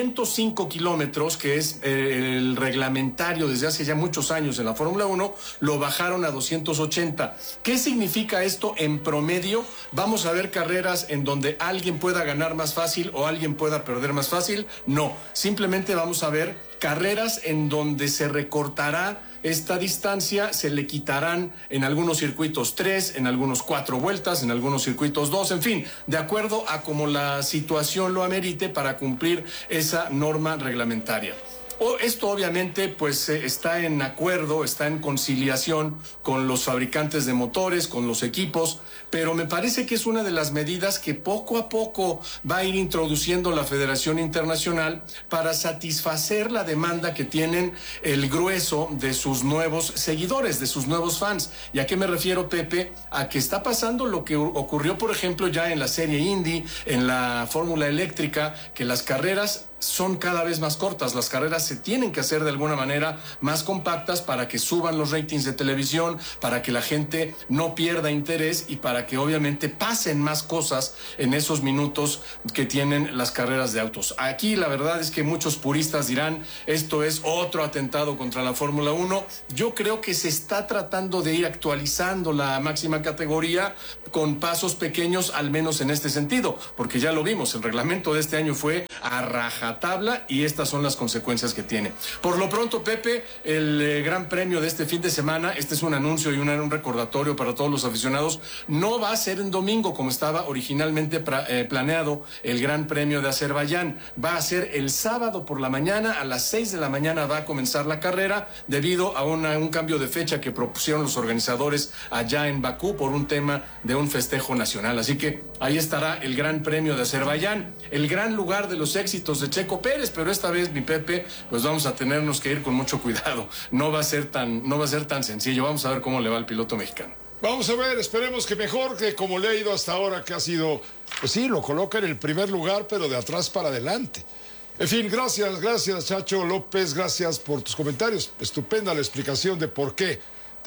Speaker 14: 305 kilómetros, que es el reglamentario desde hace ya muchos años en la Fórmula 1, lo bajaron a 280. ¿Qué significa esto en promedio? Vamos a ver carreras en donde alguien pueda ganar más fácil o alguien pueda perder más fácil. No, simplemente vamos a ver carreras en donde se recortará esta distancia, se le quitarán en algunos circuitos 3, en algunos 4 vueltas, en algunos circuitos 2, en fin, de acuerdo a como la situación lo amerite para cumplir esa norma reglamentaria. Esto obviamente pues está en acuerdo, está en conciliación con los fabricantes de motores, con los equipos, pero me parece que es una de las medidas que poco a poco va a ir introduciendo la Federación Internacional para satisfacer la demanda que tienen el grueso de sus nuevos seguidores, de sus nuevos fans. ¿Y a qué me refiero, Pepe? A que está pasando lo que ocurrió, por ejemplo, ya en la serie Indy, en la Fórmula Eléctrica, que las carreras son cada vez más cortas. Las carreras se tienen que hacer de alguna manera más compactas para que suban los ratings de televisión, para que la gente no pierda interés y para que obviamente pasen más cosas en esos minutos que tienen las carreras de autos. Aquí la verdad es que muchos puristas dirán, esto es otro atentado contra la Fórmula 1. Yo creo que se está tratando de ir actualizando la máxima categoría con pasos pequeños, al menos en este sentido, porque ya lo vimos, el reglamento de este año fue a rajatabla y estas son las consecuencias que tiene. Por lo pronto, Pepe, el Gran Premio de este fin de semana, este es un anuncio y un recordatorio para todos los aficionados, no va a ser en domingo como estaba originalmente planeado el Gran Premio de Azerbaiyán, va a ser el sábado por la mañana, a las 6 de la mañana va a comenzar la carrera debido a un cambio de fecha que propusieron los organizadores allá en Bakú por un tema de un festejo nacional. Así que ahí estará el Gran Premio de Azerbaiyán, el gran lugar de los éxitos de Checo Pérez, pero esta vez, mi Pepe, pues vamos a tenernos que ir con mucho cuidado. No va a ser tan sencillo. Vamos a ver cómo le va al piloto mexicano.
Speaker 6: Vamos a ver, esperemos que mejor que como le ha ido hasta ahora, que ha sido, pues sí, lo coloca en el primer lugar, pero de atrás para adelante. En fin, gracias Chacho López, gracias por tus comentarios. Estupenda la explicación de por qué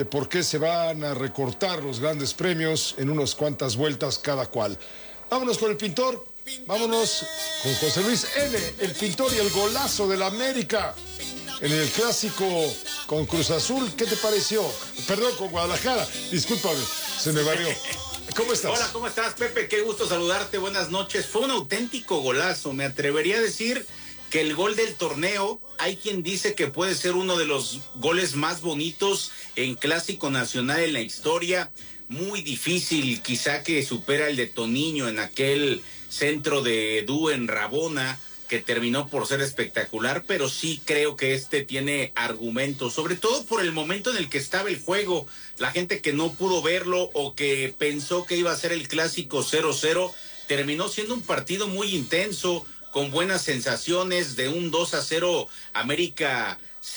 Speaker 6: se van a recortar los grandes premios en unas cuantas vueltas cada cual. Vámonos con el pintor, vámonos con José Luis N., el pintor y el golazo del América en el clásico con Cruz Azul. ¿Qué te pareció? Perdón, con Guadalajara, discúlpame, se me varió. ¿Cómo estás?
Speaker 15: Hola, ¿cómo estás, Pepe? Qué gusto saludarte, buenas noches. Fue un auténtico golazo, me atrevería a decir que el gol del torneo, hay quien dice que puede ser uno de los goles más bonitos en Clásico Nacional en la historia. Muy difícil, quizá que supera el de Toniño en aquel centro de Edu en Rabona, que terminó por ser espectacular, pero sí creo que este tiene argumentos, sobre todo por el momento en el que estaba el juego. La gente que no pudo verlo o que pensó que iba a ser el clásico 0-0, terminó siendo un partido muy intenso, con buenas sensaciones. De un 2-0, América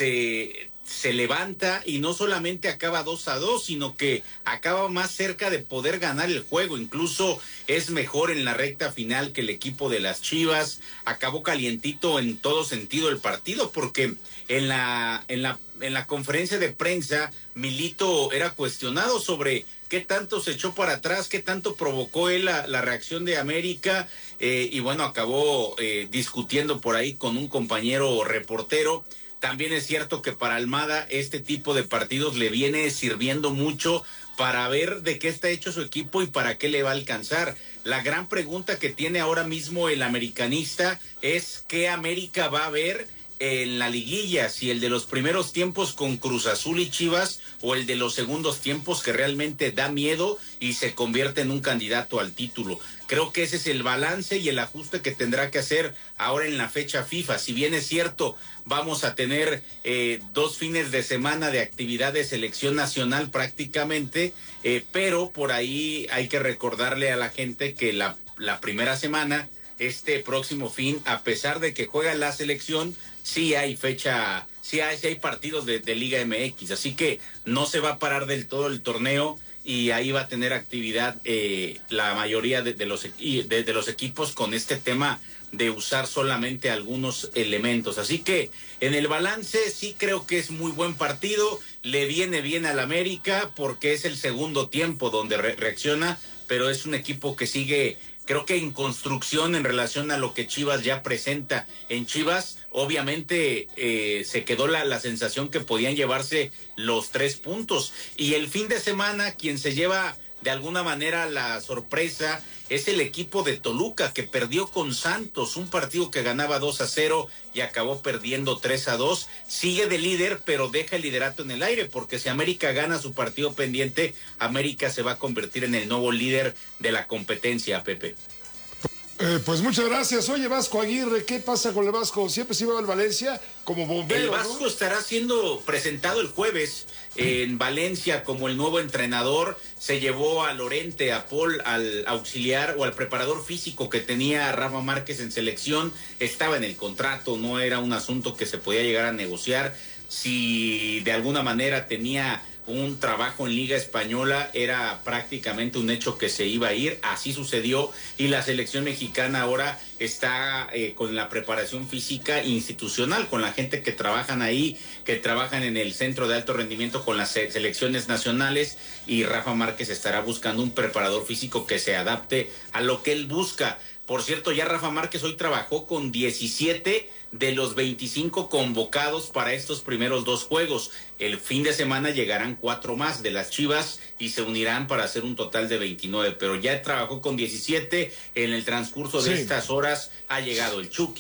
Speaker 15: se levanta y no solamente acaba 2-2, sino que acaba más cerca de poder ganar el juego. Incluso es mejor en la recta final que el equipo de las Chivas. Acabó calientito en todo sentido el partido, porque en la conferencia de prensa Milito era cuestionado sobre qué tanto se echó para atrás, qué tanto provocó él la reacción de América, y bueno, acabó discutiendo por ahí con un compañero reportero. También es cierto que para Almada este tipo de partidos le viene sirviendo mucho para ver de qué está hecho su equipo y para qué le va a alcanzar. La gran pregunta que tiene ahora mismo el americanista es qué América va a ver en la liguilla, si el de los primeros tiempos con Cruz Azul y Chivas o el de los segundos tiempos que realmente da miedo y se convierte en un candidato al título. Creo que ese es el balance y el ajuste que tendrá que hacer ahora en la fecha FIFA. Si bien es cierto, vamos a tener 2 fines de semana de actividad de selección nacional prácticamente, pero por ahí hay que recordarle a la gente que la primera semana, este próximo fin, a pesar de que juega la selección, sí hay fecha, sí hay partidos de Liga MX, así que no se va a parar del todo el torneo y ahí va a tener actividad la mayoría de los equipos con este tema de usar solamente algunos elementos. Así que en el balance sí creo que es muy buen partido, le viene bien al América porque es el segundo tiempo donde reacciona, pero es un equipo que sigue, creo que en construcción en relación a lo que Chivas ya presenta. En Chivas, obviamente, se quedó la sensación que podían llevarse los 3 puntos. Y el fin de semana, quien se lleva de alguna manera la sorpresa es el equipo de Toluca, que perdió con Santos, un partido que ganaba 2-0 y acabó perdiendo 3-2. Sigue de líder, pero deja el liderato en el aire, porque si América gana su partido pendiente, América se va a convertir en el nuevo líder de la competencia, Pepe.
Speaker 6: Pues muchas gracias. Oye, Vasco Aguirre, ¿qué pasa con el Vasco? Siempre se iba al Valencia como bombero,
Speaker 15: El Vasco, ¿no?, estará siendo presentado el jueves en Valencia como el nuevo entrenador. Se llevó a Lorente, a Paul, al auxiliar o al preparador físico que tenía Rafa Márquez en selección. Estaba en el contrato, no era un asunto que se podía llegar a negociar. Si de alguna manera tenía un trabajo en Liga Española, era prácticamente un hecho que se iba a ir. Así sucedió, y la selección mexicana ahora está con la preparación física institucional, con la gente que trabajan ahí, que trabajan en el centro de alto rendimiento con las selecciones nacionales, y Rafa Márquez estará buscando un preparador físico que se adapte a lo que él busca. Por cierto, ya Rafa Márquez hoy trabajó con 17 de los 25 convocados para estos primeros 2 juegos. El fin de semana llegarán 4 más de las Chivas y se unirán para hacer un total de 29, pero ya trabajó con 17. En el transcurso de estas horas ha llegado el Chucky.